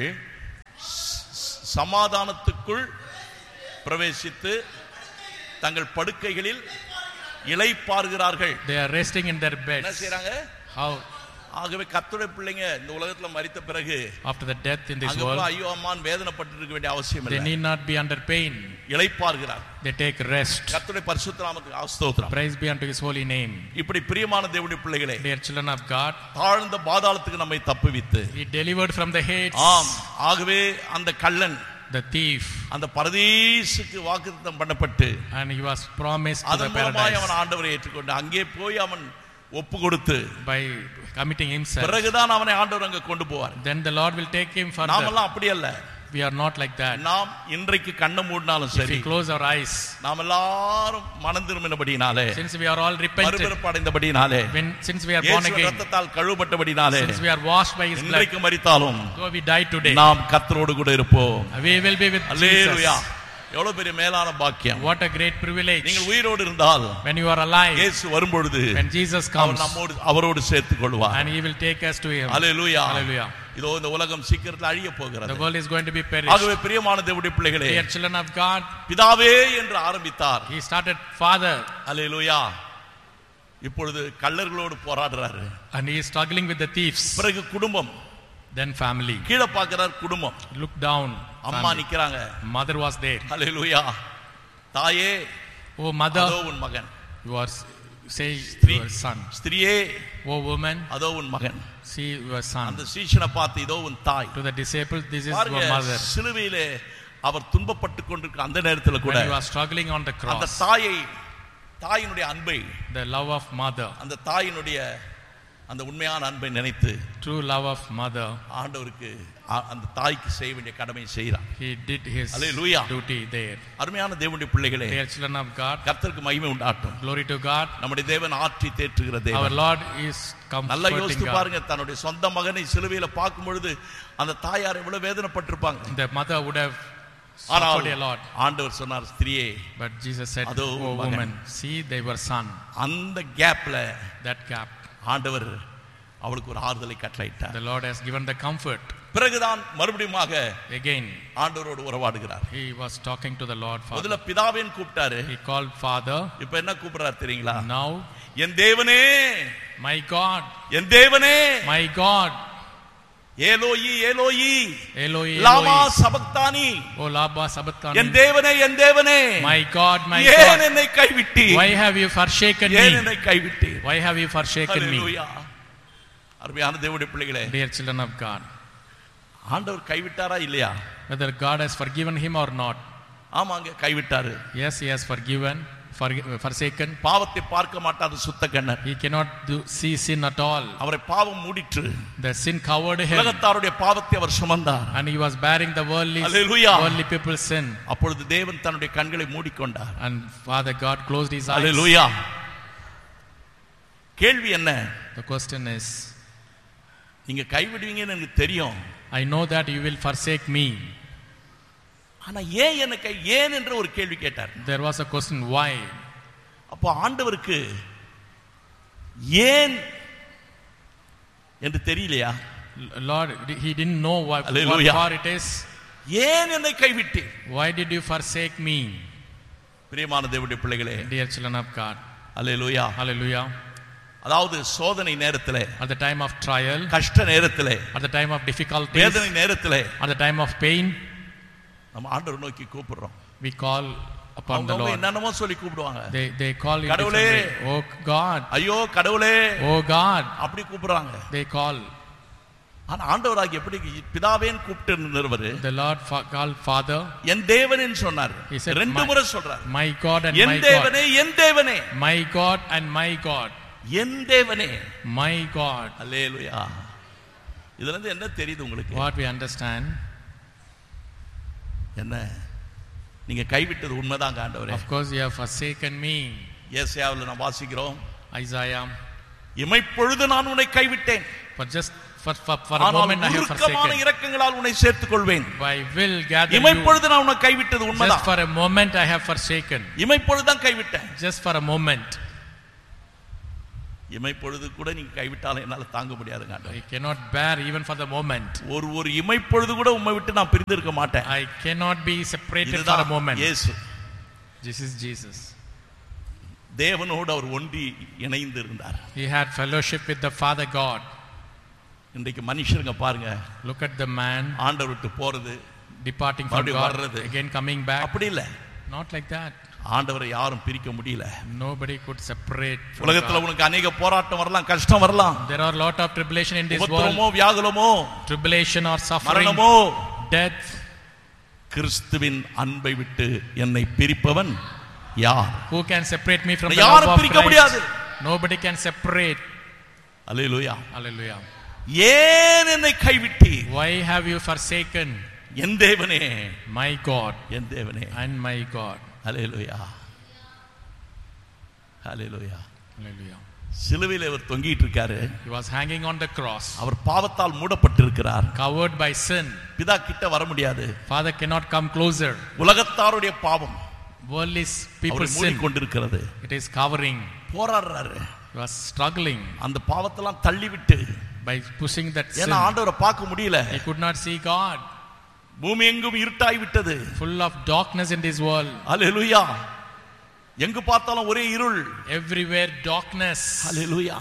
சமாதானத்துக்குள் பிரவேசித்து தங்கள் படுக்கைகளில் இளைப்பாறுகிறார்கள்.
they are resting in their beds.
என்ன செய்றாங்க?
how?
ஆகவே கர்த்தருடைய பிள்ளைங்க இந்த உலகத்துல மரித்த பிறகு
after the death in this
அங்க
world,
ஐயோ அம்மான் வேதனைப்பட்டு இருக்க வேண்டிய அவசியம்
they
இல்லை.
need not be under pain.
இளைப்பாறுகிறார்.
they take rest.
கர்த்தருடைய பரிசுத்த நாமத்துக்கு ஸ்தோத்திரம்.
praise be unto his holy name.
இப்படி பிரியமான தேவனுடைய பிள்ளைகளே,
dear children of God,
தாழ்ந்த பாதாளத்துக்கு நம்மை தப்புவித்து,
he delivered from the hates.
ஆம், ஆகவே அந்த கள்ளன்,
the thief,
அந்த பரதீசுக்கு வாக்குத்தத்தம் பண்ணப்பட்டு,
and he was promised to the
அதன் மூலமாய்
paradise
அவன் ஆண்டவரை ஏற்றுக்கொண்டு அங்கே போய் அவன் ஒப்பு கொடுத்து
by committing himself.
பிறகுதான் அவனை ஆண்டவர் அங்க கொண்டு போவார்.
then the Lord will take him further.
நாமெல்லாம் அப்படி அல்ல.
we are not like that.
நாம் இன்றைக்கு கண்ணை மூடினாலும்
if
சரி,
we close our eyes,
நாம் எல்லாரும் மனம் திரும்பினபடினாலே,
since we are all repented,
மறுபிறப்படைந்தபடினாலே,
when since we are born
இயேசு
again,
ரத்தத்தால் கழுவப்பட்டபடினாலே,
since we are washed by his blood,
இன்றைக்கு மரித்தாலும்
though we die today,
நாம் கர்த்தரோடு கூட இருப்போம்.
we will be with
hallelujah.
Jesus.
எவ்வளவு பெரிய மேலான பாக்கியம்.
what a great privilege.
நீங்கள் உயிரோடு இருந்தால்,
when you are alive,
இயேசு வரும்பொழுது
when Jesus
அவர்
comes,
நம்மோடு அவரோடு சேர்த்துக் கொள்வார்.
and he will take us to him.
Hallelujah.
hallelujah.
இதோ இந்த உலகம் சீக்கிரத்தில் அழிய போகிறது.
the world is going to be perished.
ஆகவே பிரியமான தேவனுடைய பிள்ளைகளே,
dear children of God,
பிதாவே என்று ஆரம்பித்தார்.
he started Father,
அல்லேலூயா. இப்பொழுது கள்ளர்களோடு போராடுறாரு.
and he is struggling with the thieves.
பிறகு குடும்பம்,
then family.
கீழே பார்க்கிறார் குடும்பம்,
look down,
அம்மா
family.
நிக்கிறாங்க.
mother was there.
அல்லேலூயா. தாயே,
oh mother,
அதோ உன் மகன்.
you are say
ஸ்திரீ,
your son.
ஸ்திரியே,
oh woman,
அதோ உன் மகன்.
see your son.
அந்த சீஷனை பார்த்து இதோ உன் தாய்.
to the disciples, this is
பாருங்க,
your mother.
சிலுவையிலே அவர் துன்பப்பட்டு கொண்டிருக்க அந்த நேரத்தில் கூட
when you are struggling on the
அந்த
cross,
தாயை, தாயினுடைய அன்பை,
the love of mother,
அந்த தாயினுடைய அந்த உண்மையான அன்பை நினைத்து
true love of mother,
ஆண்டவருக்கு ஆ- அந்த தாய்க்கு செய்ய வேண்டிய கடமையை செய்கிறார்.
he did his
Hallelujah.
duty there.
அருமையான தேவனுடைய பிள்ளைகளே,
dear children of God,
கர்த்தருக்கு மகிமை உண்டாட்டும்.
glory to God.
நம்முடைய தேவன் ஆற்றி தேற்றுகிற
our
தேவன்.
Lord is
நல்லா
comforting
யோசித்து
God.
பாருங்க, தன்னுடைய சொந்த மகனை சிலுவையில பார்க்கும் பொழுது அந்த தாயார் எவ்வளவு வேதனைப்பட்டிருப்பாங்க.
the mother would have
ஆனால்
suffered a lot,
ஆண்டவர் சொன்னார், ஸ்திரியே,
but Jesus said,
அதோ
oh
மகன்.
woman, see they were son.
அந்த கேப்ல
that gap,
ஆண்டவர் அவளுக்கு ஒரு ஆறுதலை கட்டளையிட்டார்.
the Lord has given the comfort.
பிறகுதான் மறுபடியுமாக
again
ஆண்டவரோடு உறவாடுகிறார்.
he was talking to the Lord Father.
முதல்ல பிதாவேன்னு கூப்பிட்டாரு,
he called Father.
இப்ப என்ன கூப்பிடுறாரு தெரியுங்களா?
now
என் தேவனே,
my God,
என் தேவனே,
my God,
ஏலோயி ஏலோயி
Eloi,
Lama
Eloi,
சபக்தானி,
o laba sabachthani,
என் தேவனே, என் தேவனே,
my God, my
ஏன்
God,
என்னை கைவிட்டீர்?
why have you forsaken
ஏன்
me?
என்னை கைவிட்டீர்?
why have you forsaken me?
ஹல்லேலூயா. அருமையான தேவனுடைய பிள்ளைகளே,
dear children of God,
ஆண்டவர் கைவிட்டாரா இல்லையா?
whether God has forgiven him or not,
ஆமாங்க, கைவிட்டாரு.
yes, he has forgiven, forg- forsaken.
பாவத்தை பார்க்க மாட்டார் சுத்த கண்ணர்.
he cannot do, see sin at all.
அவரை பாவம் மூடிற்று.
the sin covered him,
உலகத்தாருடைய பாவத்தை அவர் சுமந்தார்.
and he was bearing the worldly,
Hallelujah.
worldly people's sin.
அப்பொழுது தேவன் தன்னுடைய கண்களை மூடிக்கொண்டார்.
and Father God closed his eyes.
அல்லேலூயா. கேள்வி என்ன?
the question is,
நீங்க கைவிடுவீங்கன்னு எனக்கு தெரியும்.
I know that you will forsake me.
ஆனா ஏன் என்ன கை ஏன் என்ற ஒரு கேள்வி கேட்டார்.
There was a question, why?
அப்போ ஆண்டவருக்கு ஏன் என்று தெரியலையா?
Lord, he didn't know what, what for it is.
ஏன் என்னை கைவிட்டீர்?
Why did you forsake me?
பிரியமான தேவனுடைய பிள்ளைகளே,
dear children of God,
hallelujah,
hallelujah.
அதாவது சோதனை நேரத்திலே,
at the time of trial,
கஷ்ட நேரத்திலே,
at the time of difficulties,
வேதனை நேரத்திலே,
at the time of pain,
நம்ம ஆண்டவரை நோக்கி கூப்பிடுறோம்.
we call upon the Lord.
என்னென்னமோ சொல்லி கூப்பிடுவாங்க.
they they call in
கடவுளே,
different way. Oh God,
ஐயோ கடவுளே,
oh God,
அப்படி கூப்பிடுறாங்க.
they call.
ஆனா ஆண்டவராகிய எப்படி பிதாவேன்னு கூப்பிட்டு இருந்தவர்,
the Lord called Father,
என் தேவனேன்னு சொன்னார். ரெண்டு முறை சொல்றார்.
my God and
N
my
தேவனே, என் தேவனே,
my God and my God,
என் தேவனே,
my God.
அல்லேலூயா. இதுல இருந்து என்ன தெரியுது உங்களுக்கு?
what we understand,
என்ன நீங்க கைவிட்டது உண்மைதான் ஆண்டவரே.
of course you have forsaken me.
ஏசாயாவில் நாம் வாசிக்கிறோம்,
Isaiah,
இமைப்பொழுது நான் உன்னை கைவிட்டேன்,
for just for for, for a moment I have forsaken,
இரக்கங்களால் உன்னை சேர்த்துக் கொள்வேன்.
I will gather you.
இமைப்பொழுது நான் உன்னை கைவிட்டது உண்மைதான்.
just for a moment I have forsaken.
இமைப்பொழுது தான் கைவிட்டேன்.
just for a moment.
இமைப்பொழுது கூட நீங்க கைவிட்டாலும் என்னால தாங்க முடியாதுங்க ஆண்டவரே.
I cannot bear even for the moment.
ஒரு ஒரு இமைப்பொழுது கூட உம்மை விட்டு நான் பிரிந்து இருக்க மாட்டேன்.
I cannot be separated for a moment.
இயேசு,
this is Jesus.
தேவனோடு அவர் ஒன்றி இணைந்து இருந்தார்.
he had fellowship with the Father God.
இன்றைக்கு மனுஷங்க பாருங்க,
look at the man,
ஆண்டவர் விட்டு போறது,
departing from God, again coming back.
அப்படி இல்ல,
not like that.
ஆண்டவரை யாரும் பிரிக்க முடியல.
nobody could separate.
உலகத்துல உனக்கு अनेक போராட்டம் வரலாம், கஷ்டம் வரலாம்.
there are lot of tribulation in this world.
உபத்திரவமோ வியாகுலமோ,
tribulation or suffering,
மரணமோ,
death.
கிறிஸ்துவின் அன்பை விட்டு என்னை பிரிப்பவன் யார்?
who can separate me from the
love
of
Christ?
nobody can separate.
Hallelujah,
hallelujah.
ஏன் என்னை கைவிட்டீர்?
why have you forsaken?
என் தேவனே,
my God,
என் தேவனே,
and my God.
Hallelujah, hallelujah,
hallelujah.
சிலுவையில் அவர் தொங்கிட்டு இருக்காரு.
he was hanging on the cross.
Our பாவத்தால் மூடப்பட்டிருக்கிறார்.
covered by sin.
பிதா கிட்ட வர முடியாது.
Father cannot come closer.
உலகத்தாருடைய பாவம்
worldly people sin
மூடிக்கொண்டிருக்கிறது.
it is covering.
போராடுறாரு.
he was struggling
அந்த பாவத்தெல்லாம் தள்ளிவிட்டு,
by pushing that sin.
ஏன்னா ஆண்டவரை பார்க்க முடியல.
he could not see God.
பூமி எங்கும் இருட்டாய் விட்டது.
full of darkness in this world.
அல்லேலூயா. எங்கு பார்த்தாலும் ஒரே இருள்.
everywhere darkness.
அல்லேலூயா.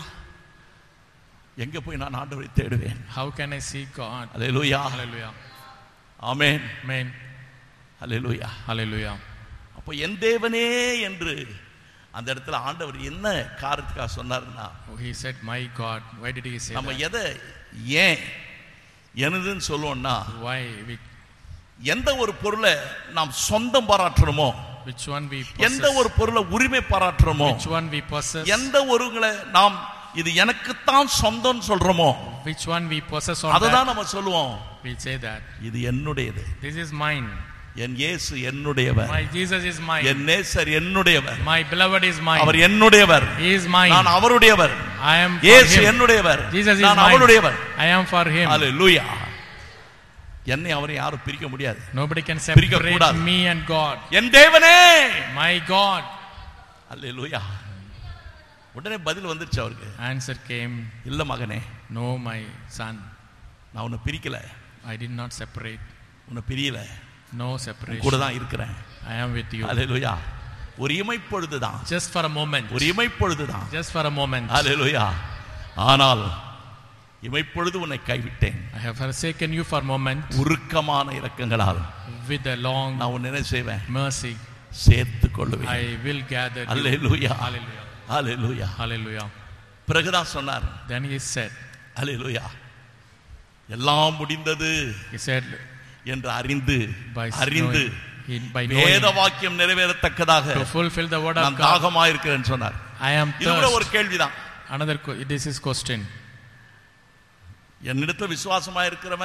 எங்க போய் நான் ஆண்டவரை தேடுவேன்?
how can I see God?
Hallelujah,
hallelujah,
amen,
amen,
hallelujah.
hallelujah.
அப்போ என் தேவனே என்று அந்த இடத்துல ஆண்டவர் என்ன காரணத்துக்காக சொன்னார்னா,
he said my God. why did he say
நம்ம
that?
எதை ஏன் எனதுன்னு சொல்லுவோம்னா,
why we,
எந்த ஒரு பொருளை நாம் சொந்தம் பாராட்டுறோமோ,
which one we
எந்த
possess,
ஒரு பொருளை உரிமை பாராட்டுறோமோ,
which one we possess,
எந்த ஒருங்களை நாம் இது எனக்குத்தான் சொந்தம் சொல்றோமோ,
which one we possess on
அததான்
that,
நம்ம சொல்லுவோம்,
we say that
இது என்னுடையது,
this is mine,
என் இயேசு என்னுடையவர்,
my Jesus is mine,
என் நேசர் என்னுடையவர்,
my beloved is mine,
our என்னுடையவர்,
he is mine,
நான் அவருடையவர்,
I am for
இயேசு
him,
என்னுடையவர்,
Jesus is
நான்
mine,
அவருடையவர்,
I am for him.
அல்லேலூயா. என்னை அவரை யாரும் பிரிக்க முடியாது.
nobody can
பிரிக்க
separate
கூடாது.
me and God.
என் தேவனே,
my God.
அல்லேலூயா. உடனே பதில் வந்துருச்சு அவருக்கு.
answer came,
இல்ல மகனே,
no my son,
நான் உன்னை பிரிக்கல,
I did not separate,
உன்னை பிரியல,
no
கூட
separation,
தான் இருக்கிறேன்.
I am with you.
அல்லேலூயா. ஒரு இமைப்பொழுதுதான்,
just for a moment,
ஒரு இமைப்பொழுதுதான்,
just for a moment,
அல்லேலூயா. ஆனால் இமைப்பொழுது உன்னை கைவிட்டேன்,
I have forsaken you for a moment,
உருக்கமான இரக்கங்களால்
with a long
நான் உன்னை என்ன செய்வேன்,
mercy,
சேர்த்துக் கொள்வேன்.
I will gather you.
Hallelujah,
hallelujah,
hallelujah.
hallelujah.
பிறகுதான் சொன்னார்,
then he said,
அல்லேலூயா, எல்லாம் முடிந்தது
he said,
என்று அறிந்து
by
அறிந்து
knowing, he, by
வேத
knowing,
வாக்கியம் நிறைவேறத்தக்கதாக
to fulfill the word of
நான்
God,
தாகமாயிருக்கிறேன்னு சொன்னார்.
I am
இது கூட ஒரு
thirst.
கேள்விதான்.
another, this is question,
என்னிடத்துல விசுவாசமா இருக்கிறவன்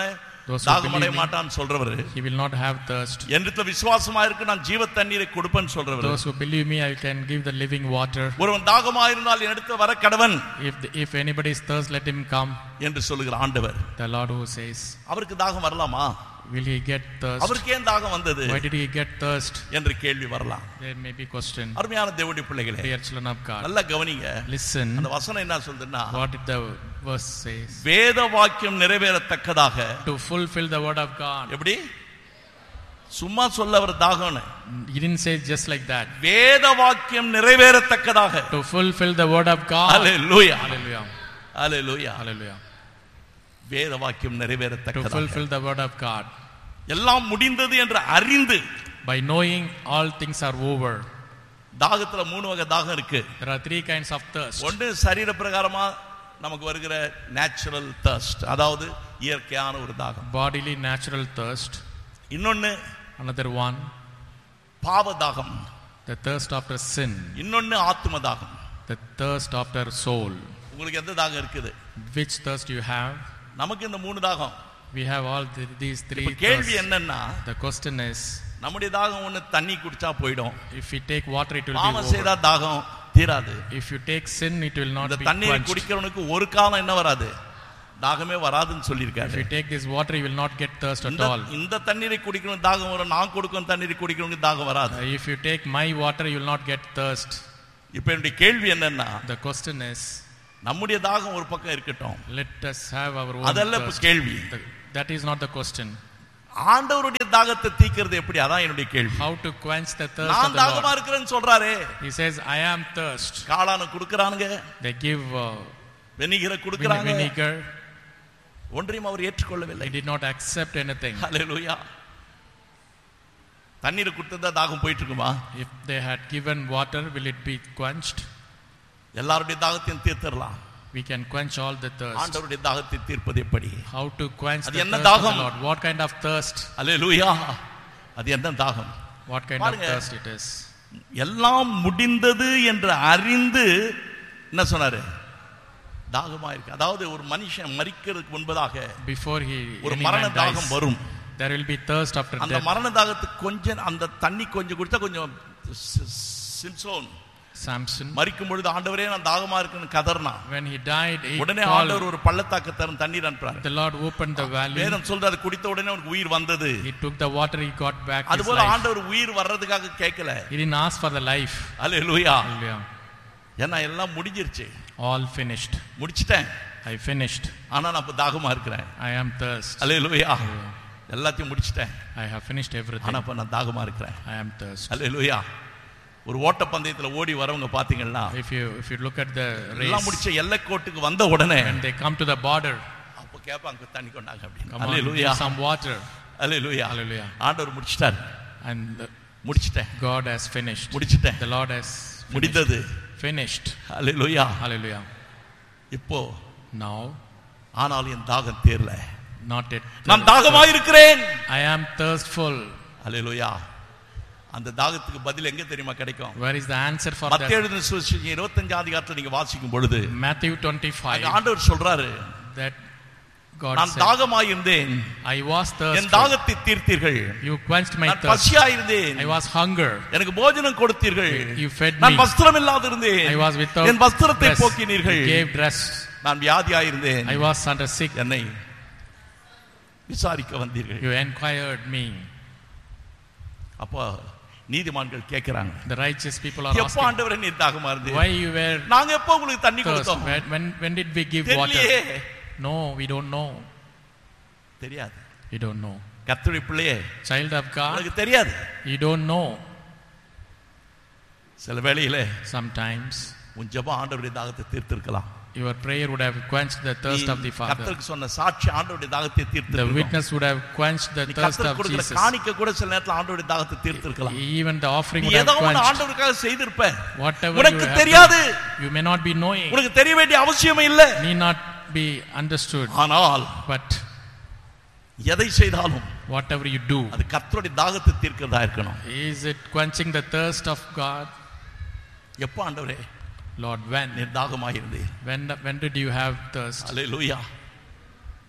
Those who
தாகமடைய
believe me,
மாட்டான்னு சொல்றவர்,
he will not have thirst.
என்னிடத்தில் விசுவாசமா இருக்கு நான் ஜீவ தண்ணீரை கொடுப்பேன்னு சொல்றவர்,
Those who believe me, I can give the living water.
ஒருவன் தாகமா இருந்தால் என்னிடத்தில் வர கடவன்
If the, if anybody is thirst, let him come.
என்று சொல்லுகிற ஆண்டவர்,
The Lord who says,
அவருக்கு தாகம் வரலாமா?
will he get thirst?
அவருக்கு ஏன் தாகம் வந்தது
Why did he get thirst?
என்று கேள்வி வரலாம்.
There may be question.
அருமையான தேவனுடைய பிள்ளைகளே,
Dear children of God,
நல்லா கவனிங்க.
listen.
அந்த வசனம் என்ன சொல்லுதுன்னா,
What did the verse says?
வேத வாக்கியம் நிறைவேறத்தக்கதாக.
To fulfill the word of God.
எப்படி? சும்மா சொல்ல அவர் தாகம்னு.
He didn't say just like that.
வேத வாக்கியம் நிறைவேறத்தக்கதாக.
To fulfill the word of God.
Hallelujah.
Hallelujah.
Hallelujah.
Hallelujah.
வேத வாக்கியம்
To
நிறைவேறத்தக்கதாக.
fulfill the word of God.
எல்லாம் முடிந்தது என்று அறிந்து.
By knowing all things are over.
தாகத்துல மூணு வகை தாகம் இருக்கு.
There are three kinds of thirst.
ஒன்று சரீர பிரகாரமா நமக்கு வருகிற நேச்சுரல் thirst, அதாவது இயற்கையான ஒரு தாகம்.
Bodily natural thirst.
இன்னொன்னு
Another one,
பாவ தாகம்.
the thirst after sin.
இன்னொன்னு ஆத்ம தாகம்.
The thirst after soul.
உங்களுக்கு எந்த தாகம் இருக்குது?
Which thirst you have?
நமக்கு இந்த மூணு தாகம்.
We have all the, these three
இப்ப கேள்வி
thirsts.
என்னன்னா,
The question is,
நம்முடைய தாகம் ஒண்ணு தண்ணி குடிச்சா போயிடும்.
if we take water, it will be
பாவம் செய்தா
over.
தாகம் தீராது.
If you take sin, it will not
இந்த
be
தண்ணீரை
quenched.
குடிக்கிறவனுக்கு ஒரு காலம் என்ன வராது? தாகமே வராதுன்னு
If
சொல்லியிருக்காரு.
you take this water, you will not get thirst at
இந்த
all.
இந்த தண்ணீரை குடிக்கணும் தாகம் வரும், நான் கொடுக்கும் தண்ணீரை குடிக்கிறவனுக்கு தாகம் வராது.
Uh, If you take my water, you will not get thirst.
இப்ப என்னுடைய கேள்வி என்னன்னா,
The question is,
நம்முடைய தாகம் ஒரு பக்கம் இருக்கட்டும்,
let us have our own
அதல்ல இப்ப
thirst.
கேள்வி.
The- That is not the question.
ஆண்டவருடைய தாகத்தை தீக்கிறது எப்படி? அதான் என்னுடைய கேள்வி.
How to quench the thirst of
நான்
the
தாகமா
Lord.
இருக்கிறேன்னு சொல்றாரே,
He says, I am thirst.
காளான குடுக்கறானுங்க,
They give uh,
வெனிகரை
vine-
குடுக்கறாங்க,
vinegar.
ஒன்றையும் அவர் ஏற்றுக்கொள்ளவில்லை.
He did not accept anything.
ஹல்லேலூயா. தண்ணீரை குடுத்தா தாகம் போயிட்டு இருக்குமா?
If they had given water, will it be quenched?
எல்லாருடைய தாகத்தையும் தீர்த்தறலாம்.
We can quench all the thirst.
ஆண்டவருடைய தாகத்தை தீர்ப்பது எப்படி?
How to quench
அது
the
என்ன
thirst of the
தாகம்?
Lord? What kind of thirst?
ஹல்லேலூயா. அது என்ன தாகம்?
What kind of
பாருங்க.
thirst it is?
எல்லாம் முடிந்தது என்று அறிந்து என்ன சொன்னாரு? தாகமா இருக்கு. அதாவது ஒரு மனுஷன் மரிக்கிறதுக்கு முன்பதாக
Before he
ஒரு
any
மரண
man
தாகம்
dies,
வரும்.
there will be thirst after
அந்த
death.
மரண தாகத்துக்கு கொஞ்சம் அந்த தண்ணி கொஞ்சம் குடிச்சா கொஞ்சம் சி- சிம்சோன்
Samson,
மரிக்கும் பொழுது ஆண்டவரே நான் தாகமா இருக்குன்னு கதறினான்.
when he died, he
உடனே
called,
ஆண்டவர் ஒரு பள்ளத்தாக்கு தரும் தண்ணீர் அனுப்புறாரு.
the Lord opened the valley.
வேதம் சொல்றாரு குடித்த உடனே அவனுக்கு உயிர் வந்தது.
He took the water, he got back his
அதுபோல
life.
ஆண்டவர் உயிர் வர்றதுக்காக கேட்கல.
He didn't ask for the life.
Hallelujah.
Hallelujah.
ஏன்னா எல்லாம் முடிஞ்சிருச்சு,
All finished.
முடிச்சிட்டேன்,
I finished.
ஆனா நான் இப்ப தாகமா இருக்கிறேன்.
I am thirst.
அல்லேலூயா. எல்லாத்தையும் முடிச்சிட்டேன்,
I have finished everything.
ஆனா இப்ப நான் தாகமா இருக்கிறேன்.
I am thirst.
அல்லேலூயா. ஒரு ஓட்ட பந்தயத்துல ஓடி வரவங்க பாத்தீங்கன்னா,
If you if you look at the
எல்லாம்
race,
முடிச்ச எல்லைக்கோட்டுக்கு வந்த உடனே
when they come to the border,
அப்ப கேட்பாங்க தண்ணி கொண்டாங்க அப்படின்னு.
come on,
hallelujah.
give some water.
Hallelujah.
Hallelujah.
ஆண்டவர் முடிச்சிட்டார்.
And the-
முடிச்சிட்டேன்,
God has finished.
முடிச்சிட்டேன்,
The Lord has finished.
முடிந்தது.
Finished.
அல்லேலூயா.
Hallelujah.
இப்போ
Now,
ஆனால் என் தாகம் தீரல,
not yet.
நான் தாகமா இருக்கிறேன்.
I am thirstful.
அல்லேலூயா. அந்த தாகத்துக்கு பதில் எங்க தெரியுமா கிடைக்கும்?
Where is the answer for
மத்தேயு
that?
எழுதின சுவிசேஷம் இருபத்தைந்தாம் அதிகாரத்துல நீங்க வாசிக்கும் பொழுது
Matthew
அங்க
twenty-five.
ஆண்டவர் சொல்றாரு,
That God
நான்
said,
தாகமாயிருந்தேன்,
I was
N
thirsty.
தாகத்தை தீர்த்தீர்கள்.
You quenched my
நான்
thirst.
பசியாயிருந்தேன்,
I was hunger.
எனக்கு போஜனம் கொடுத்தீர்கள்.
You fed
நான்
me.
வஸ்திரம் இல்லாதிருந்தேன்,
I was without
என் வஸ்திரத்தை
dress.
போக்கினீர்கள்.
You gave dress.
நான் வியாதியாயிருந்தேன்,
I was under sick.
என்னை விசாரிக்க வந்தீர்கள்.
You inquired me.
அப்போ நீதிமான்கள் கேட்கிறாங்க,
The righteous people are
எப்போ
asking,
ஆண்டவரே நீர் தாகமா இருந்தீர்?
why you were
நாங்க எப்போ உங்களுக்கு தண்ணி
thirst?
கொடுத்தோம்?
When, when when did we give
தெரியலையே.
water? No, we don't know.
தெரியாது.
We don't know.
கர்த்தருடைய பிள்ளையே,
Child of God,
உங்களுக்கு தெரியாது.
you don't know.
சில வேளையில
Sometimes
உன் ஜெபம் ஆண்டவருடைய தாகத்தை தீர்த்திருக்கலாம்.
your prayer would have quenched the thirst of the Father.
கர்த்தருக்கு சொன்ன சாட்சி ஆண்டவருடைய தாகத்தை
The
தீர்த்திருக்கலாம்.
witness would have quenched the
நீ
thirst
கர்த்தருக்கு
of
கொடுக்கிற
Jesus.
காணிக்கை கூட சில நேரத்துல ஆண்டவருடைய தாகத்தை தீர்த்திருக்கலாம்.
Even the offering
நீ
would have
ஏதோ ஒன்று
quenched.
ஆண்டவருக்காக செய்திருப்ப,
Whatever you
உனக்கு
have
தெரியாது,
done, you may not be knowing,
உனக்கு தெரிய வேண்டிய அவசியமே இல்லை.
need not be understood.
ஆனால்
But
எதை செய்தாலும்
whatever you do,
அது கர்த்தருடைய தாகத்தை தீர்க்கிறதா இருக்கணும்.
is it quenching the thirst of God?
எப்போ ஆண்டவரே
Lord, when?
நீர் தாகமாக இருந்தீர்?
When when did you have thirst?
அல்லேலூயா.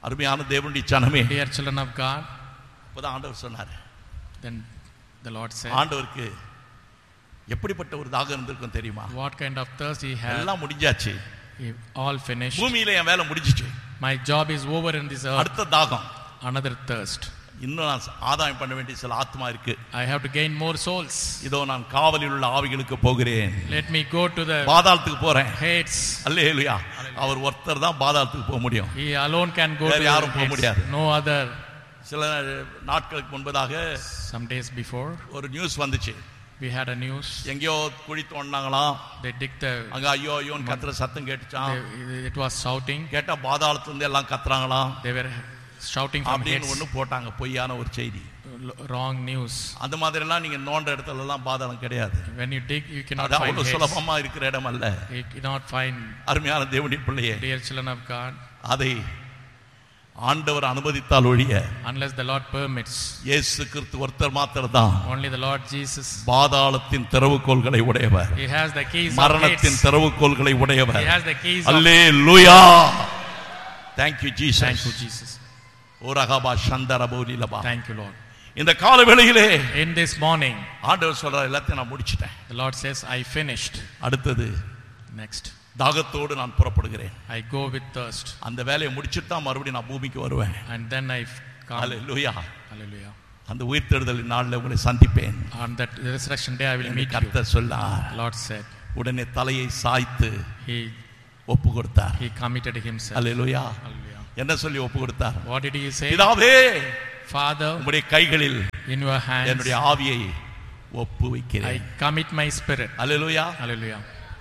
அருமையான தேவனுடைய ஜனமே,
Dear children of God,
அப்பதான் ஆண்டவர் சொன்னார்.
then the Lord said,
ஆண்டவருக்கு எப்படிப்பட்ட ஒரு தாகம் இருந்திருக்கும் தெரியுமா?
what kind of thirst he had.
எல்லாம் முடிஞ்சாச்சு,
He all finished.
பூமியில என் வேலை முடிஞ்சிச்சு,
My job is over in this earth.
அடுத்த தாகம்,
Another thirst.
இன்னும் நான் ஆதாயம் பண்ண வேண்டிய சில ஆத்மா இருக்கு.
I have to gain more souls.
இதோ நான் காவலில் உள்ள ஆவிகளுக்கு போகிறேன்.
Let me go to the
பாதாளத்துக்கு போறேன்.
Hades.
அல்லேலூயா. அவர் ஒருத்தர் தான் பாதாளத்துக்கு போக முடியும்.
He alone can go
வேற
to
யாரும் போக
Hades.
முடியாது.
No other.
சில நாட்களுக்கு முன்பதாக
Some days before,
ஒரு நியூஸ் வந்துச்சு.
we had a news.
எங்கேயோ குழி தோண்டினாங்களாம்.
They dig the.
அங்க ஐயோ ஐயோன்னு கத்துற சத்தம் கேட்டுச்சான்.
They, it was shouting.
கேட்டா பாதாளத்துல இருந்து எல்லாம் கத்துறாங்களாம்.
They were shouting from
அப்படின்னு
Hades.
ஒண்ணு போட்டாங்க, பொய்யான ஒரு செய்தி.
Wrong news.
அந்த மாதிரி எல்லாம் நீங்க நோண்ட இடத்துல எல்லாம் பாதாளம் கிடையாது.
When you dig, you cannot
அது
find
அவ்வளவு
Hades.
சுலபமா இருக்கிற இடம் அல்ல.
You cannot find.
அருமையான தேவனுடைய பிள்ளையே,
Dear children of God,
அதை ஆண்டவர் அனுமதித்தால் ஒழிய,
unless the Lord permits,
இயேசு கிறிஸ்து ஒருத்தர் மாத்திரம்தான்
only the Lord Jesus.
பாதாளத்தின் திறவுகோல்களை உடையவர்,
He has the keys of
மரணத்தின்
Hades.
திறவுகோல்களை உடையவர்.
He has the keys of.
Hallelujah. Thank you Jesus.
Thank you Jesus.
ஓரகபா சந்தரபோலிலபா.
Thank you Lord.
இந்த கால வேளையிலே
In this morning,
ஆண்டவர் சொல்றார், எல்லாத்தையும் நான் முடிச்சிட்டேன்.
the Lord says, I finished.
அடுத்தது
Next,
தாகத்தோடு நான் புறப்படுகிறேன்.
I go with thirst.
அந்த வேலையை முடிச்சிட்டு தான் மறுபடியும் நான் பூமிக்கு வருவேன்.
And then I come.
Hallelujah.
Hallelujah.
அந்த உயிர்த்தெழுதலின் நாளில் உங்களை சந்திப்பேன்.
On that resurrection day, I will
என்று
meet you.
கர்த்தர் சொன்னார்.
The Lord said.
உடனே தலையை சாய்த்து
He
ஒப்பு கொடுத்தார்.
He committed himself.
Hallelujah.
Hallelujah.
என்ன சொல்லி ஒப்பு கொடுத்தார்?
What did he say?
பிதாவே,
Father,
உம்முடைய கைகளில்
in your hands,
என்னுடைய ஆவியை ஒப்பு
I
வைக்கிறேன்.
commit my spirit.
Hallelujah.
Hallelujah.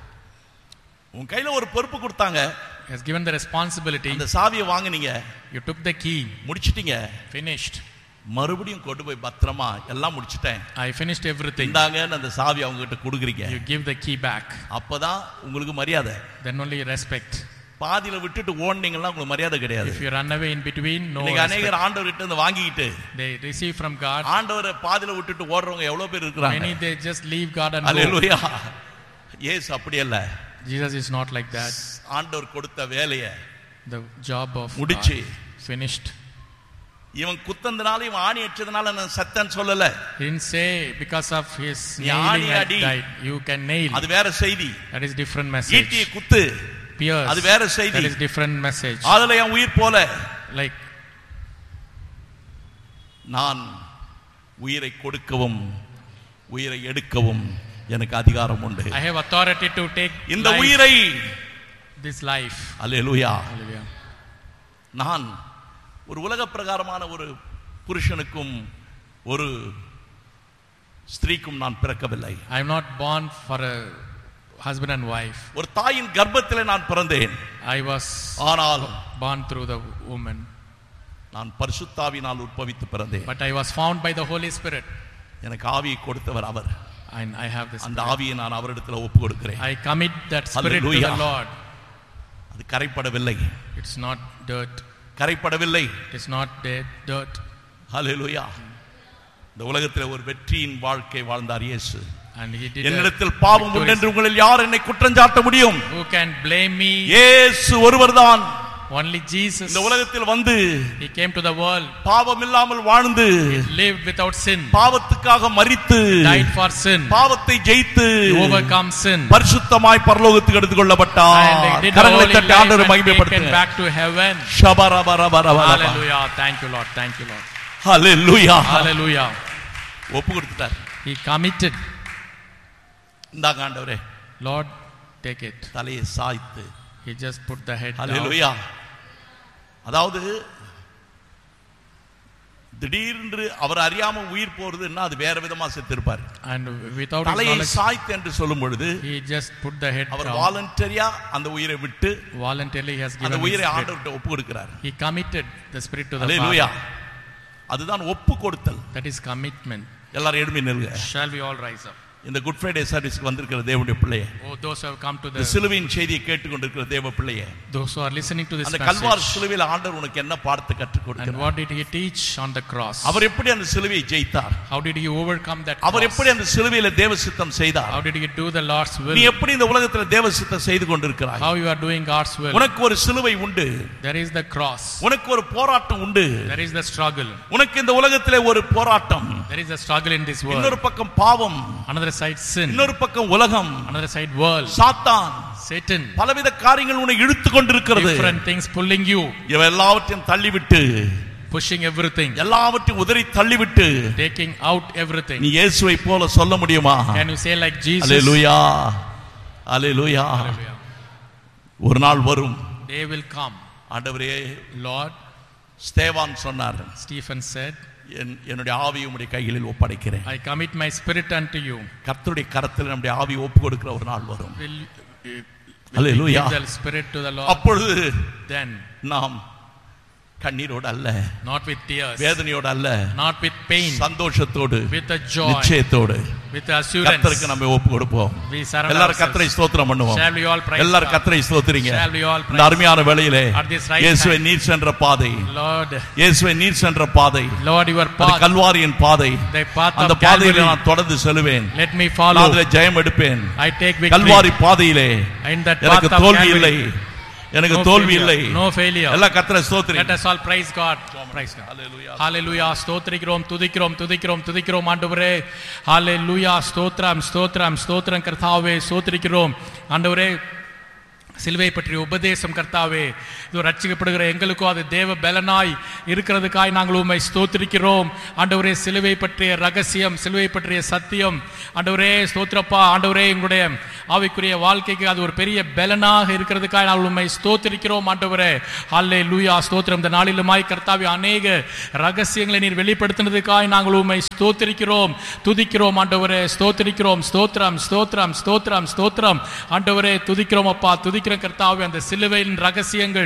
உன் கையில ஒரு பொறுப்பு கொடுத்தாங்க.
He has given the responsibility.
அந்த சாவியை வாங்குனீங்க,
You took the key.
முடிச்சிட்டீங்க.
Finished.
மறுபடியும் கொண்டு போய் பத்திரமா எல்லாம் முடிச்சிட்டேன்,
I finished everything.
இந்தாங்கன்னு அந்த சாவி அவங்க கிட்ட கொடுக்குறீங்க.
You give the key back.
அப்பதான் உங்களுக்கு மரியாதை.
Then only respect.
பாதியில விட்டுட்டு ஓடுனீங்கன்னா உங்களுக்கு மரியாதை கிடையாது.
If you run away in between, no
இன்னைக்கு
respect.
அநேகர் ஆண்டவர்கிட்ட இருந்து வாங்கிட்டு
They receive from God.
ஆண்டவரை பாதியில விட்டுட்டு ஓடுறவங்க எவ்வளவு பேர் இருக்காங்க.
Many they just leave God and go.
அல்லேலூயா. இயேசு அப்படி அல்ல.
Jesus is not like that.
ஆண்டவர் கொடுத்த வேலையை
The job of
முடிச்சு
God finished.
இவன் குத்தந்தனால இவன் ஆணி அடிச்சதுனால நான் சத்தன் சொல்லல.
He didn't say because of his
நீ
nailing
ஆணி
I
அடி.
died. You can nail.
அது வேற செய்தி.
That is different message.
ஈட்டியை குத்து,
Pierce.
அது வேற செய்தி.
That is different message.
அதுல என் உயிர் போல
Like
நான் உயிரை கொடுக்கவும் உயிரை எடுக்கவும் எனக்கு அதிகாரம் உண்டு.
I have authority to take
இந்த
life,
உயிரை
this life.
அல்லேலூயா.
Hallelujah.
நான் ஒரு உலக பிரகாரமான ஒரு புருஷனுக்கும் ஒரு ஸ்திரீக்கும் நான் பிறக்கவில்லை.
I am not born for a husband and wife.
ஒரு தாயின் கர்ப்பத்திலே நான் பிறந்தேன்.
I was
ஆனால்
born through the woman.
நான் பரிசுத்தாவினால் உற்பவித்து பிறந்தேன்.
But I was found by the Holy Spirit.
எனக்கு ஆவியை கொடுத்தவர் அவர்.
And I have this.
அந்த ஆவியை நான் அவரிடத்தில் ஒப்பு கொடுக்கிறேன்.
I commit that spirit to
Hallelujah.
the Lord.
அது கரைப்படவில்லை.
It's not dirt.
கரைப்படவில்லை.
It is not dead dirt.
ஹல்லேலூயா. இந்த உலகத்தில் ஒரு வெற்றியின் வாழ்க்கை வாழ்ந்தார் இயேசு.
And he did.
என்னிடத்தில் பாவம் உண்டு என்று உங்களில் யார் என்னை குற்றம் சாட்ட முடியும்?
Who can blame me?
இயேசு ஒருவர்தான்.
Only Jesus.
இந்த உலகத்தில் வந்து
He came to the world.
பாவம் இல்லாமல் வாழ்ந்து
Lived without sin.
பாவத்துக்காக மரித்து
Died for sin.
பாவத்தை ஜெயித்து
Overcome sin.
பரிசுத்தமாய் பரலோகத்துக்கு எடுத்துக் கொள்ளப்பட்டார்.
And he did
கரங்களை
holy
தட்டி
life
ஆண்டவரை
and taken
மகிமைப்படுத்துங்க.
back to heaven.
ஷபரபரபரபரப.
Hallelujah. Thank you Lord. Thank you Lord.
Hallelujah.
Hallelujah.
ஒப்பு கொடுத்துட்டார்.
He committed.
இந்தாங்க ஆண்டவரே.
Lord, take it.
தலையை சாய்த்து.
He just put the head down.
ஹல்லேலூயா. அதாவது திடீரென்று அவர் அறியாம உயிர் போறதுன்னா அது வேற விதமா செத்திருப்பார்.
And without his
தலையை
knowledge,
சாய்த்து என்று சொல்லும் பொழுது
he just put the head
our
down.
வாலண்டரியா அந்த உயிரை விட்டு
Voluntarily he has
அந்த
given his
உயிரை
spirit.
ஆண்டவர்கிட்ட ஒப்பு கொடுக்கிறார்.
He committed the spirit to the
hallelujah.
Father.
அதுதான் ஒப்பு கொடுத்தல்.
That is commitment.
எல்லாரும் எழும்பி நில்லுங்க.
Shall we all rise up?
இந்த குட் ஃப்ரைடே சர்வீஸ்க்கு வந்திருக்கிற தேவனுடைய பிள்ளையே,
Oh, those who have come to
இந்த
the,
சிலுவையின் செய்தியை கேட்டுக்கொண்டிருக்கிற தேவ பிள்ளையே,
those who are listening to this
அந்த கல்வாரி
message,
சிலுவையில் ஆண்டவர் உனக்கு என்ன பார்த்து கற்றுக்
and
கொடுக்கிறார்?
what did he teach on the cross?
அவர் எப்படி அந்த சிலுவையை ஜெயித்தார்?
How did he overcome that
our
cross?
எப்படி அந்த சிலுவையில தேவ சித்தம் செய்தார்?
How did he do the Lord's will?
நீ எப்படி இந்த உலகத்துல தேவ சித்தம் செய்து கொண்டிருக்கிறாய்?
How you are doing God's will?
உனக்கு ஒரு சிலுவை உண்டு,
There is the cross.
உனக்கு ஒரு போராட்டம் உண்டு,
There is the struggle.
உனக்கு இந்த உலகத்திலே ஒரு போராட்டம்.
There is a struggle in this world.
இன்னொரு பக்கம் பாவம்,
Another side sin.
இன்னொரு பக்கம் உலகம்,
Another side world.
சாத்தான்,
Satan.
பலவித காரியங்கள் உன்னை இழுத்து கொண்டிருக்கிறது.
Different things pulling you,
இவை எல்லாவற்றையும் தள்ளிவிட்டு,
pushing everything,
எல்லாவற்றையும் உதறி தள்ளிவிட்டு
taking out everything.
நீ இயேசுவை போல சொல்ல முடியுமா?
Can you say like Jesus?
Hallelujah, hallelujah.
Hallelujah.
ஒரு நாள் வரும்,
Day will come.
ஆண்டவரே,
Lord,
ஸ்தேவான் சொன்னார்,
Stephen said,
என்- என்னுடைய ஆவியை உம்முடைய கைகளில் ஒப்படைக்கிறேன்.
I commit my spirit unto you.
கர்த்தருடைய கரத்தில் நம்முடைய ஆவியை ஒப்பு கொடுக்கிற ஒரு நாள் வரும்.
Will, will we
Hallelujah.
give the spirit to the Lord?
அப்பொழுது
Then,
நாம் கண்ணீரோடு அல்ல,
not with tears,
வேதனையோடு அல்ல,
not with pain,
சந்தோஷத்தோடு,
with a joy,
நிச்சயத்தோடு
with assurance,
கர்த்தருக்கு நம்ம ஒப்பு கொடுப்போம்.
we surrender
எல்லாரும் கர்த்தரை
ourselves.
ஸ்தோத்திரம் பண்ணுவோம்.
Shall we all praise
எல்லாரும்
God?
கர்த்தரை ஸ்தோத்திரிங்க.
Shall we all praise
இந்த அருமையான வேளையிலே
at this right
இயேசுவே
time?
நீர் சென்ற பாதை,
Lord,
இயேசுவே நீர் சென்ற பாதை,
Lord, your
அது
path,
கல்வாரியின் பாதை.
the path
அந்த
of
பாதையிலே
Calvary,
நான் தொடர்ந்து செல்வேன்.
let me
நான்
follow.
அதிலே ஜெயம் எடுப்பேன்.
I take victory.
கல்வாரி பாதையிலே
In that
எனக்கு
path of
தோல்வி இல்லை,
Calvary,
எனக்கு
no
தோல்வி
failure,
இல்லை.
no failure.
எல்லா கர்த்தரை
Let
ஸ்தோத்திரிங்க.
us all praise God. Praise God.
Hallelujah.
Hallelujah. ஸ்தோத்திரிக்கிறோம், துதிக்கிறோம், துதிக்கிறோம், துதிக்கிறோம் ஆண்டவரே. Hallelujah. ஸ்தோத்திரம், ஸ்தோத்திரம், ஸ்தோத்திரம் கர்த்தாவே, ஸ்தோத்திரிக்கிறோம் ஆண்டவரே. சிலுவை பற்றிய உபதேசம் கர்த்தாவே, இது ரட்சிக்கப்படுகிற எங்களுக்கோ அது தேவ பலனாய் இருக்கிறதுக்காய் நாங்கள் உம்மை ஸ்தோத்திரிக்கிறோம் ஆண்டவரே. சிலுவை பற்றிய ரகசியம், சிலுவை பற்றிய சத்தியம் ஆண்டவரே, ஸ்தோத்திரப்பா ஆண்டவரே, எங்களுடைய ஆவிக்குரிய வாழ்க்கைக்கு அது ஒரு பெரிய பலனாக இருக்கிறதுக்காய் நாங்கள் உம்மை ஸ்தோத்திரிக்கிறோம் ஆண்டவரே. ஹல்லேலூயா. ஸ்தோத்திரம். இந்த நாளிலுமாய் கர்த்தாவே அநேக ரகசியங்களை நீர் வெளிப்படுத்தினதுக்காய் நாங்கள் உம்மை ஸ்தோத்திரிக்கிறோம், துதிக்கிறோம் ஆண்டவரே. ஸ்தோத்திரிக்கிறோம். ஸ்தோத்திரம், ஸ்தோத்திரம், ஸ்தோத்திரம், ஸ்தோத்திரம் ஆண்டவரே. துதிக்கிறோம் அப்பா, துதிக்கிறோம் கர்த்தாவே. அந்த சிலுவையின் ரகசியங்கள்